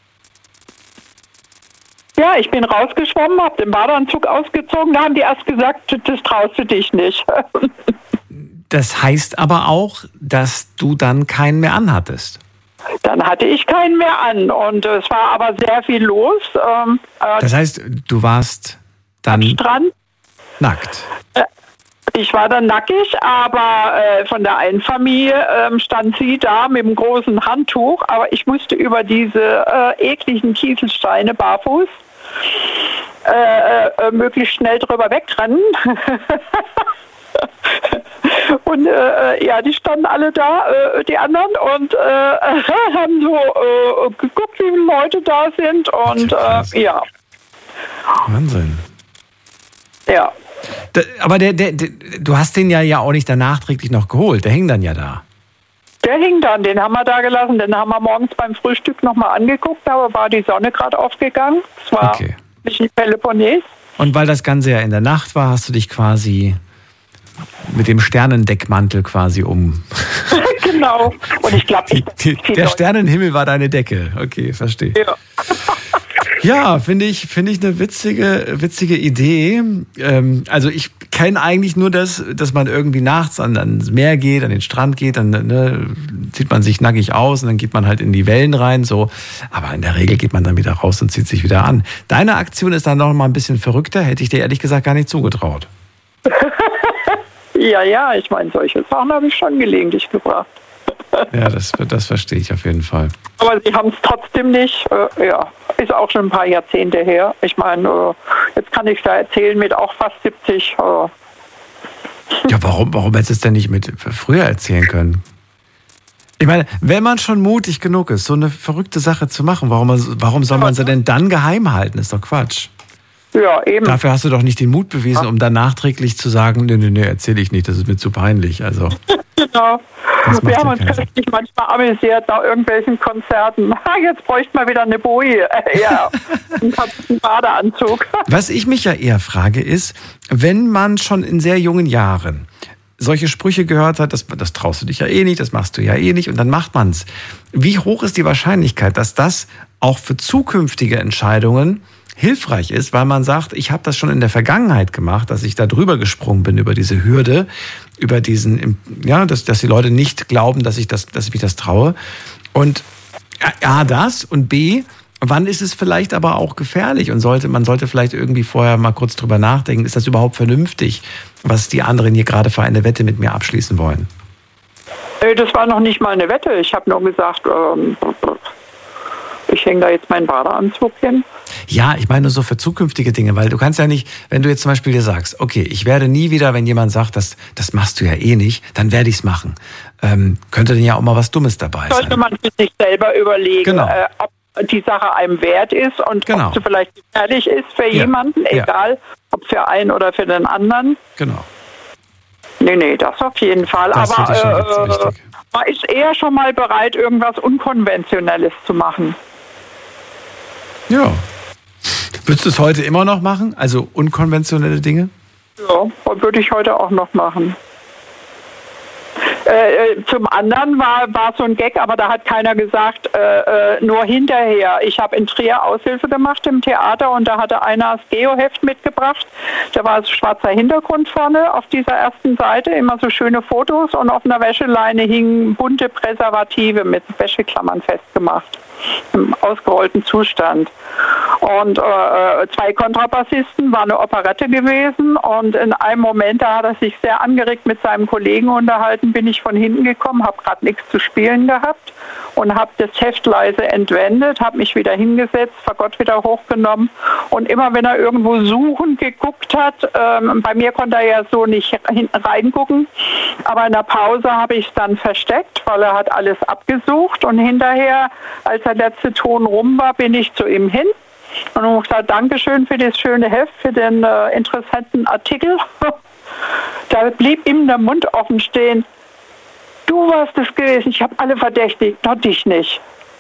Ja, ich bin rausgeschwommen, habe den Badeanzug ausgezogen. Da haben die erst gesagt, das traust du dich nicht. Das heißt aber auch, dass du dann keinen mehr anhattest. Dann hatte ich keinen mehr an. Und es war aber sehr viel los. Ähm, äh, das heißt, du warst dann... am Strand. Nackt. Ich war dann nackig, aber äh, von der einen Familie äh, stand sie da mit dem großen Handtuch, aber ich musste über diese äh, ekligen Kieselsteine barfuß äh, äh, möglichst schnell drüber wegrennen. Und äh, ja, die standen alle da, äh, die anderen, und äh, haben so äh, geguckt, wie viele Leute da sind. Und äh, ja. Wahnsinn. Ja. Da, aber der, der, der, du hast den ja, ja auch nicht dann nachträglich noch geholt. Der hing dann ja da. Der hing dann, den haben wir da gelassen. Den haben wir morgens beim Frühstück nochmal angeguckt. Da war die Sonne gerade aufgegangen. Es war okay. Nicht in Peloponnes. Und weil das Ganze ja in der Nacht war, hast du dich quasi mit dem Sternendeckmantel quasi um. Genau. Und ich glaube, der Sternenhimmel war deine Decke. Okay, verstehe. Ja. Ja, finde ich, finde ich eine witzige, witzige Idee. Ähm, also ich kenne eigentlich nur das, dass man irgendwie nachts an, ans Meer geht, an den Strand geht, dann ne, zieht man sich nackig aus und dann geht man halt in die Wellen rein, so. Aber in der Regel geht man dann wieder raus und zieht sich wieder an. Deine Aktion ist dann noch mal ein bisschen verrückter, hätte ich dir ehrlich gesagt gar nicht zugetraut. Ja, ja, ich meine, solche Sachen habe ich schon gelegentlich gebracht. Ja, das, das verstehe ich auf jeden Fall. Aber sie haben es trotzdem nicht. Äh, ja, ist auch schon ein paar Jahrzehnte her. Ich meine, äh, jetzt kann ich es da erzählen mit auch fast siebzig. Äh. Ja, warum, warum hättest du es denn nicht mit früher erzählen können? Ich meine, wenn man schon mutig genug ist, so eine verrückte Sache zu machen, warum, warum soll man sie denn dann geheim halten? Ist doch Quatsch. Ja, eben. Dafür hast du doch nicht den Mut bewiesen, ja. um dann nachträglich zu sagen, nee, nee, nee, erzähle ich nicht, das ist mir zu peinlich. Also, genau. Wir haben uns richtig manchmal amüsiert nach irgendwelchen Konzerten. Jetzt bräuchte man wieder eine Boje. Ja, einen Badeanzug. Was ich mich ja eher frage ist, wenn man schon in sehr jungen Jahren solche Sprüche gehört hat, das, das traust du dich ja eh nicht, das machst du ja eh nicht und dann macht man's. Wie hoch ist die Wahrscheinlichkeit, dass das auch für zukünftige Entscheidungen hilfreich ist, weil man sagt, ich habe das schon in der Vergangenheit gemacht, dass ich da drüber gesprungen bin über diese Hürde, über diesen, ja, dass, dass die Leute nicht glauben, dass ich das, dass ich mich das traue. Und A, das und B, wann ist es vielleicht aber auch gefährlich und sollte, man sollte vielleicht irgendwie vorher mal kurz drüber nachdenken, ist das überhaupt vernünftig, was die anderen hier gerade für eine Wette mit mir abschließen wollen? Das war noch nicht mal eine Wette. Ich habe nur gesagt, ähm, ich hänge da jetzt meinen Badeanzug hin. Ja, ich meine so für zukünftige Dinge, weil du kannst ja nicht, wenn du jetzt zum Beispiel dir sagst, okay, ich werde nie wieder, wenn jemand sagt, das, das machst du ja eh nicht, dann werde ich es machen. Ähm, könnte denn ja auch mal was Dummes dabei sein. Sollte man für sich selber überlegen, genau. äh, ob die Sache einem wert ist und genau. ob sie vielleicht gefährlich ist für ja. jemanden, egal ja. ob für einen oder für den anderen. Genau. Nee, nee, das auf jeden Fall. Das Aber ich schon äh, wichtig. Man ist eher schon mal bereit, irgendwas Unkonventionelles zu machen. Ja. Würdest du es heute immer noch machen? Also unkonventionelle Dinge? Ja, würde ich heute auch noch machen. Äh, zum anderen war, war so ein Gag, aber da hat keiner gesagt, äh, nur hinterher. Ich habe in Trier Aushilfe gemacht im Theater und da hatte einer das Geoheft mitgebracht. Da war so schwarzer Hintergrund vorne auf dieser ersten Seite, immer so schöne Fotos und auf einer Wäscheleine hingen bunte Präservative mit Wäscheklammern festgemacht. im ausgerollten Zustand. Und äh, zwei Kontrabassisten, war eine Operette gewesen und in einem Moment, da hat er sich sehr angeregt mit seinem Kollegen unterhalten, bin ich von hinten gekommen, habe gerade nichts zu spielen gehabt und habe das Heft leise entwendet, habe mich wieder hingesetzt, Fagott wieder hochgenommen und immer wenn er irgendwo suchend geguckt hat, ähm, bei mir konnte er ja so nicht hinten reingucken, aber in der Pause habe ich es dann versteckt, weil er hat alles abgesucht und hinterher, als der letzte Ton rum war, bin ich zu ihm hin. Und ich habe gesagt, Dankeschön für das schöne Heft, für den äh, interessanten Artikel. Da blieb ihm der Mund offen stehen. Du warst es gewesen, ich habe alle verdächtigt, nur dich nicht.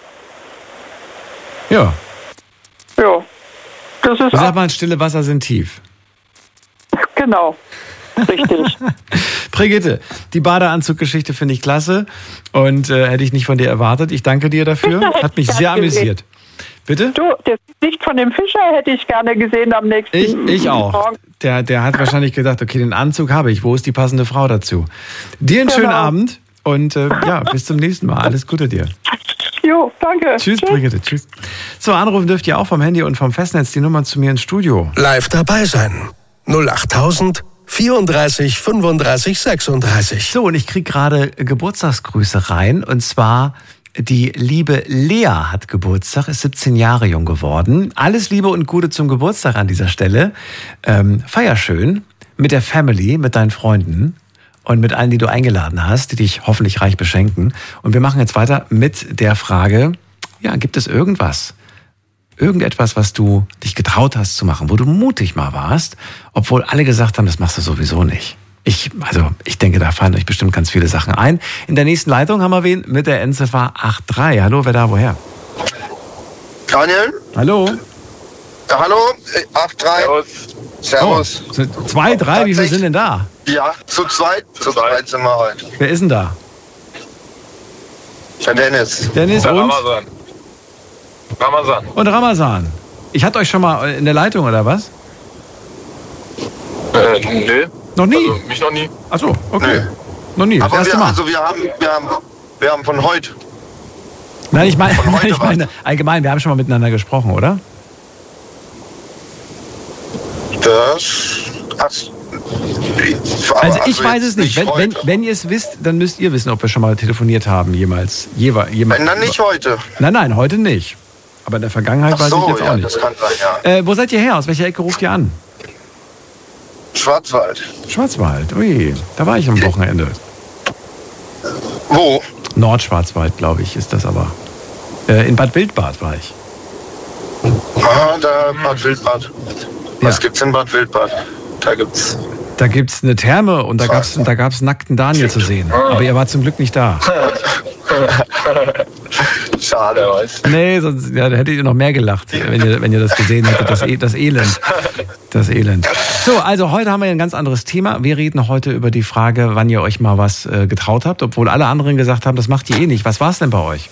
Ja. Ja. Das ist Sag mal, stille Wasser sind tief. Genau. Richtig. Brigitte, die Badeanzuggeschichte finde ich klasse und äh, hätte ich nicht von dir erwartet. Ich danke dir dafür. Hat mich sehr amüsiert. Bitte? Du, das Gesicht von dem Fischer hätte ich gerne gesehen am nächsten Ich, ich auch. Morgen. Der, der hat wahrscheinlich gedacht, okay, den Anzug habe ich. Wo ist die passende Frau dazu? Dir einen Genau. schönen Abend und äh, ja, bis zum nächsten Mal. Alles Gute dir. Jo, danke. Tschüss, Tschüss, Brigitte. Tschüss. So, anrufen dürft ihr auch vom Handy und vom Festnetz die Nummer zu mir ins Studio. Live dabei sein. null achttausend vierunddreißig fünfunddreißig sechsunddreißig. So, und ich kriege gerade Geburtstagsgrüße rein und zwar die liebe Lea hat Geburtstag, ist siebzehn Jahre jung geworden. Alles Liebe und Gute zum Geburtstag an dieser Stelle. Ähm, feier schön mit der Family, mit deinen Freunden und mit allen, die du eingeladen hast, die dich hoffentlich reich beschenken. Und wir machen jetzt weiter mit der Frage, ja, gibt es irgendwas, irgendetwas, was du dich getraut hast zu machen, wo du mutig mal warst, obwohl alle gesagt haben, das machst du sowieso nicht? Ich, also, ich denke, da fallen euch bestimmt ganz viele Sachen ein. In der nächsten Leitung haben wir wen mit der Endziffer acht drei. Hallo, wer da, woher? Daniel? Hallo? Ja, hallo, acht drei. Servus. Oh, sind zwei, drei, wie viele sind denn da? Ja, zu zweit. Zu zweit sind wir heute. Wer ist denn da? Der Dennis. Dennis Der und? Ramazan. Ramazan. Und Ramazan. Ich hatte euch schon mal in der Leitung, oder was? Äh, nö. Noch nie? Also, mich noch nie. Ach so, okay. Nö. Noch nie, das Aber erste wir, Mal. also wir haben, wir haben, wir haben von heute. Nein, ich meine, Von heute ich meine allgemein, wir haben schon mal miteinander gesprochen, oder? Das. Ach, Also ich weiß es nicht. Wenn, wenn, heute. wenn ihr es wisst, dann müsst ihr wissen, ob wir schon mal telefoniert haben, jemals. Jeweils. Wenn dann nicht heute. Nein, nein, heute nicht. Aber in der Vergangenheit Ach weiß so, ich jetzt ja, auch nicht. das kann sein, ja. Äh, wo seid ihr her? Aus welcher Ecke ruft ihr an? Schwarzwald. Schwarzwald. Ui, da war ich am Wochenende. Wo? Nordschwarzwald, glaube ich, ist das aber. Äh, in Bad Wildbad war ich. Ah, da Bad Wildbad. Was Ja. gibt's in Bad Wildbad? Da gibt's. Da gibt's eine Therme und da gab's, da gab's nackten Daniel zu sehen. Aber ihr wart zum Glück nicht da. Schade, weißt du. Nee, sonst ja, da hättet ihr noch mehr gelacht, wenn ihr, wenn ihr das gesehen hättet, das, e- das Elend. Das Elend. So, also heute haben wir ein ganz anderes Thema. Wir reden heute über die Frage, wann ihr euch mal was äh, getraut habt, obwohl alle anderen gesagt haben, das macht ihr eh nicht. Was war's denn bei euch?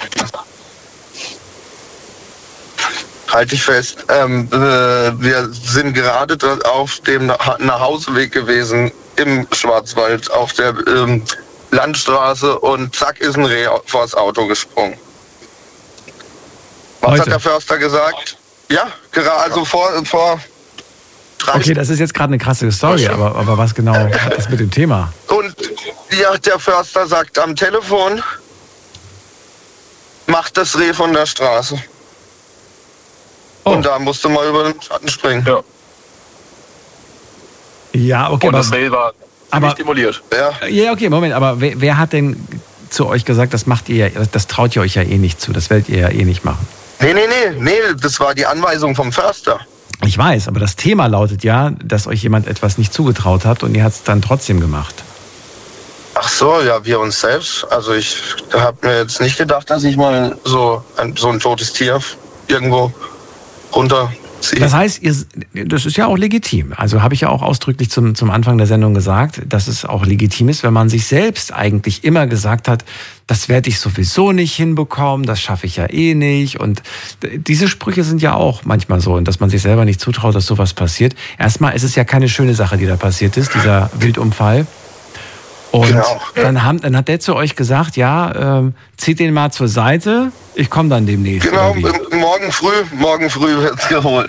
Halt dich fest. Ähm, äh, wir sind gerade dort auf dem Nach- Nachhauseweg gewesen im Schwarzwald auf der ähm, Landstraße und zack ist ein Reh vors Auto gesprungen. Was Heute? hat der Förster gesagt? Ja, gerade also vor vor drei Okay, das ist jetzt gerade eine krasse Story, aber, aber was genau hat das mit dem Thema? Und ja, der Förster sagt am Telefon, macht das Reh von der Straße. Oh. Und da musste mal über den Schatten springen. Ja. Ja, okay, Und aber, das Reh war aber- ziemlich demoliert. Ja. ja, okay, Moment, aber wer, wer hat denn zu euch gesagt, das macht ihr ja, das, das traut ihr euch ja eh nicht zu, das werdet ihr ja eh nicht machen? Nee, nee, nee, nee, das war die Anweisung vom Förster. Ich weiß, aber das Thema lautet ja, dass euch jemand etwas nicht zugetraut habt und ihr habt es dann trotzdem gemacht. Ach so, ja, wir uns selbst. Also ich habe mir jetzt nicht gedacht, dass ich mal so ein, so ein totes Tier irgendwo runterziehe. Das heißt, ihr, das ist ja auch legitim. Also habe ich ja auch ausdrücklich zum, zum Anfang der Sendung gesagt, dass es auch legitim ist, wenn man sich selbst eigentlich immer gesagt hat, das werde ich sowieso nicht hinbekommen, das schaffe ich ja eh nicht. Und diese Sprüche sind ja auch manchmal so, und dass man sich selber nicht zutraut, dass sowas passiert. Erstmal ist es ja keine schöne Sache, die da passiert ist, dieser Wildunfall. Und Genau. dann, haben, dann hat der zu euch gesagt, ja, ähm, zieht den mal zur Seite, ich komme dann demnächst. Genau, oder wie? m- morgen früh, morgen früh wird's geholt.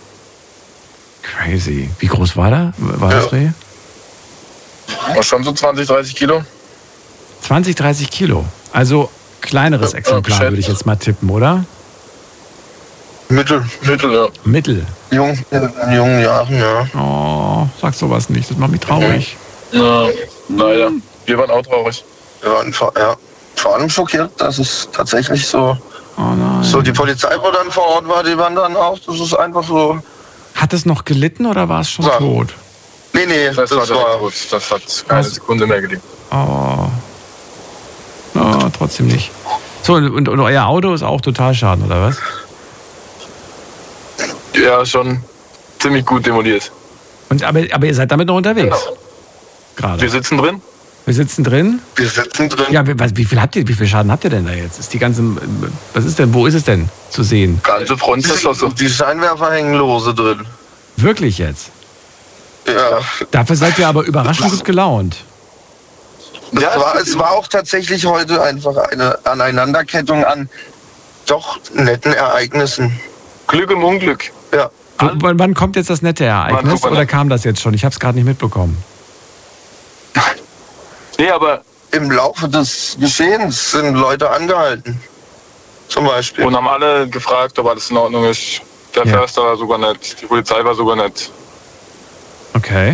Crazy. Wie groß war der? War das Ja. Reh? War schon so zwanzig, dreißig Kilo. zwanzig, dreißig Kilo. Also kleineres Ja, Exemplar, geschätzt. würde ich jetzt mal tippen, oder? Mittel, Mittel, ja. Mittel. jung, in jungen Jahren, ja. Oh, sag sowas nicht, das macht mich traurig. ja. Leider. Wir waren auch traurig. Wir waren vor, ja, vor allem schockiert, dass es tatsächlich so, Oh nein. so die Polizei, wo dann vor Ort war, die waren dann auch, das ist einfach so, Hat es noch gelitten oder war es schon Ja. tot? nee, nee, Das, das, war direkt war, tot. Das hat keine Was? Sekunde mehr gelegen. Oh. Oh, trotzdem nicht. So, und, und euer Auto ist auch Totalschaden, oder was? Ja, schon ziemlich gut demoliert. Und, aber, aber ihr seid damit noch unterwegs? Gerade. Wir sitzen drin. Wir sitzen drin. wir sitzen drin. Ja, wie, was- wie viel habt ihr, wie viel Schaden habt ihr denn da jetzt? Ist die ganze, was ist denn, wo ist es denn zu sehen? Ganze Front ist das so. Die Scheinwerfer hängen lose drin. Wirklich jetzt? Ja, Dafür seid ihr aber überraschend gut gelaunt. es, Ja, war, es- es war auch tatsächlich heute einfach eine Aneinanderkettung an doch netten Ereignissen. Glück im Unglück. Ja, W wann, wann kommt jetzt das nette Ereignis Wann kommt man oder da? kam das jetzt schon? Ich habe es gerade nicht mitbekommen. Nee, aber im Laufe des Geschehens sind Leute angehalten. Zum Beispiel. und haben alle gefragt, ob alles in Ordnung ist. Der Ja. Förster war sogar nett, die Polizei war sogar nett. Okay.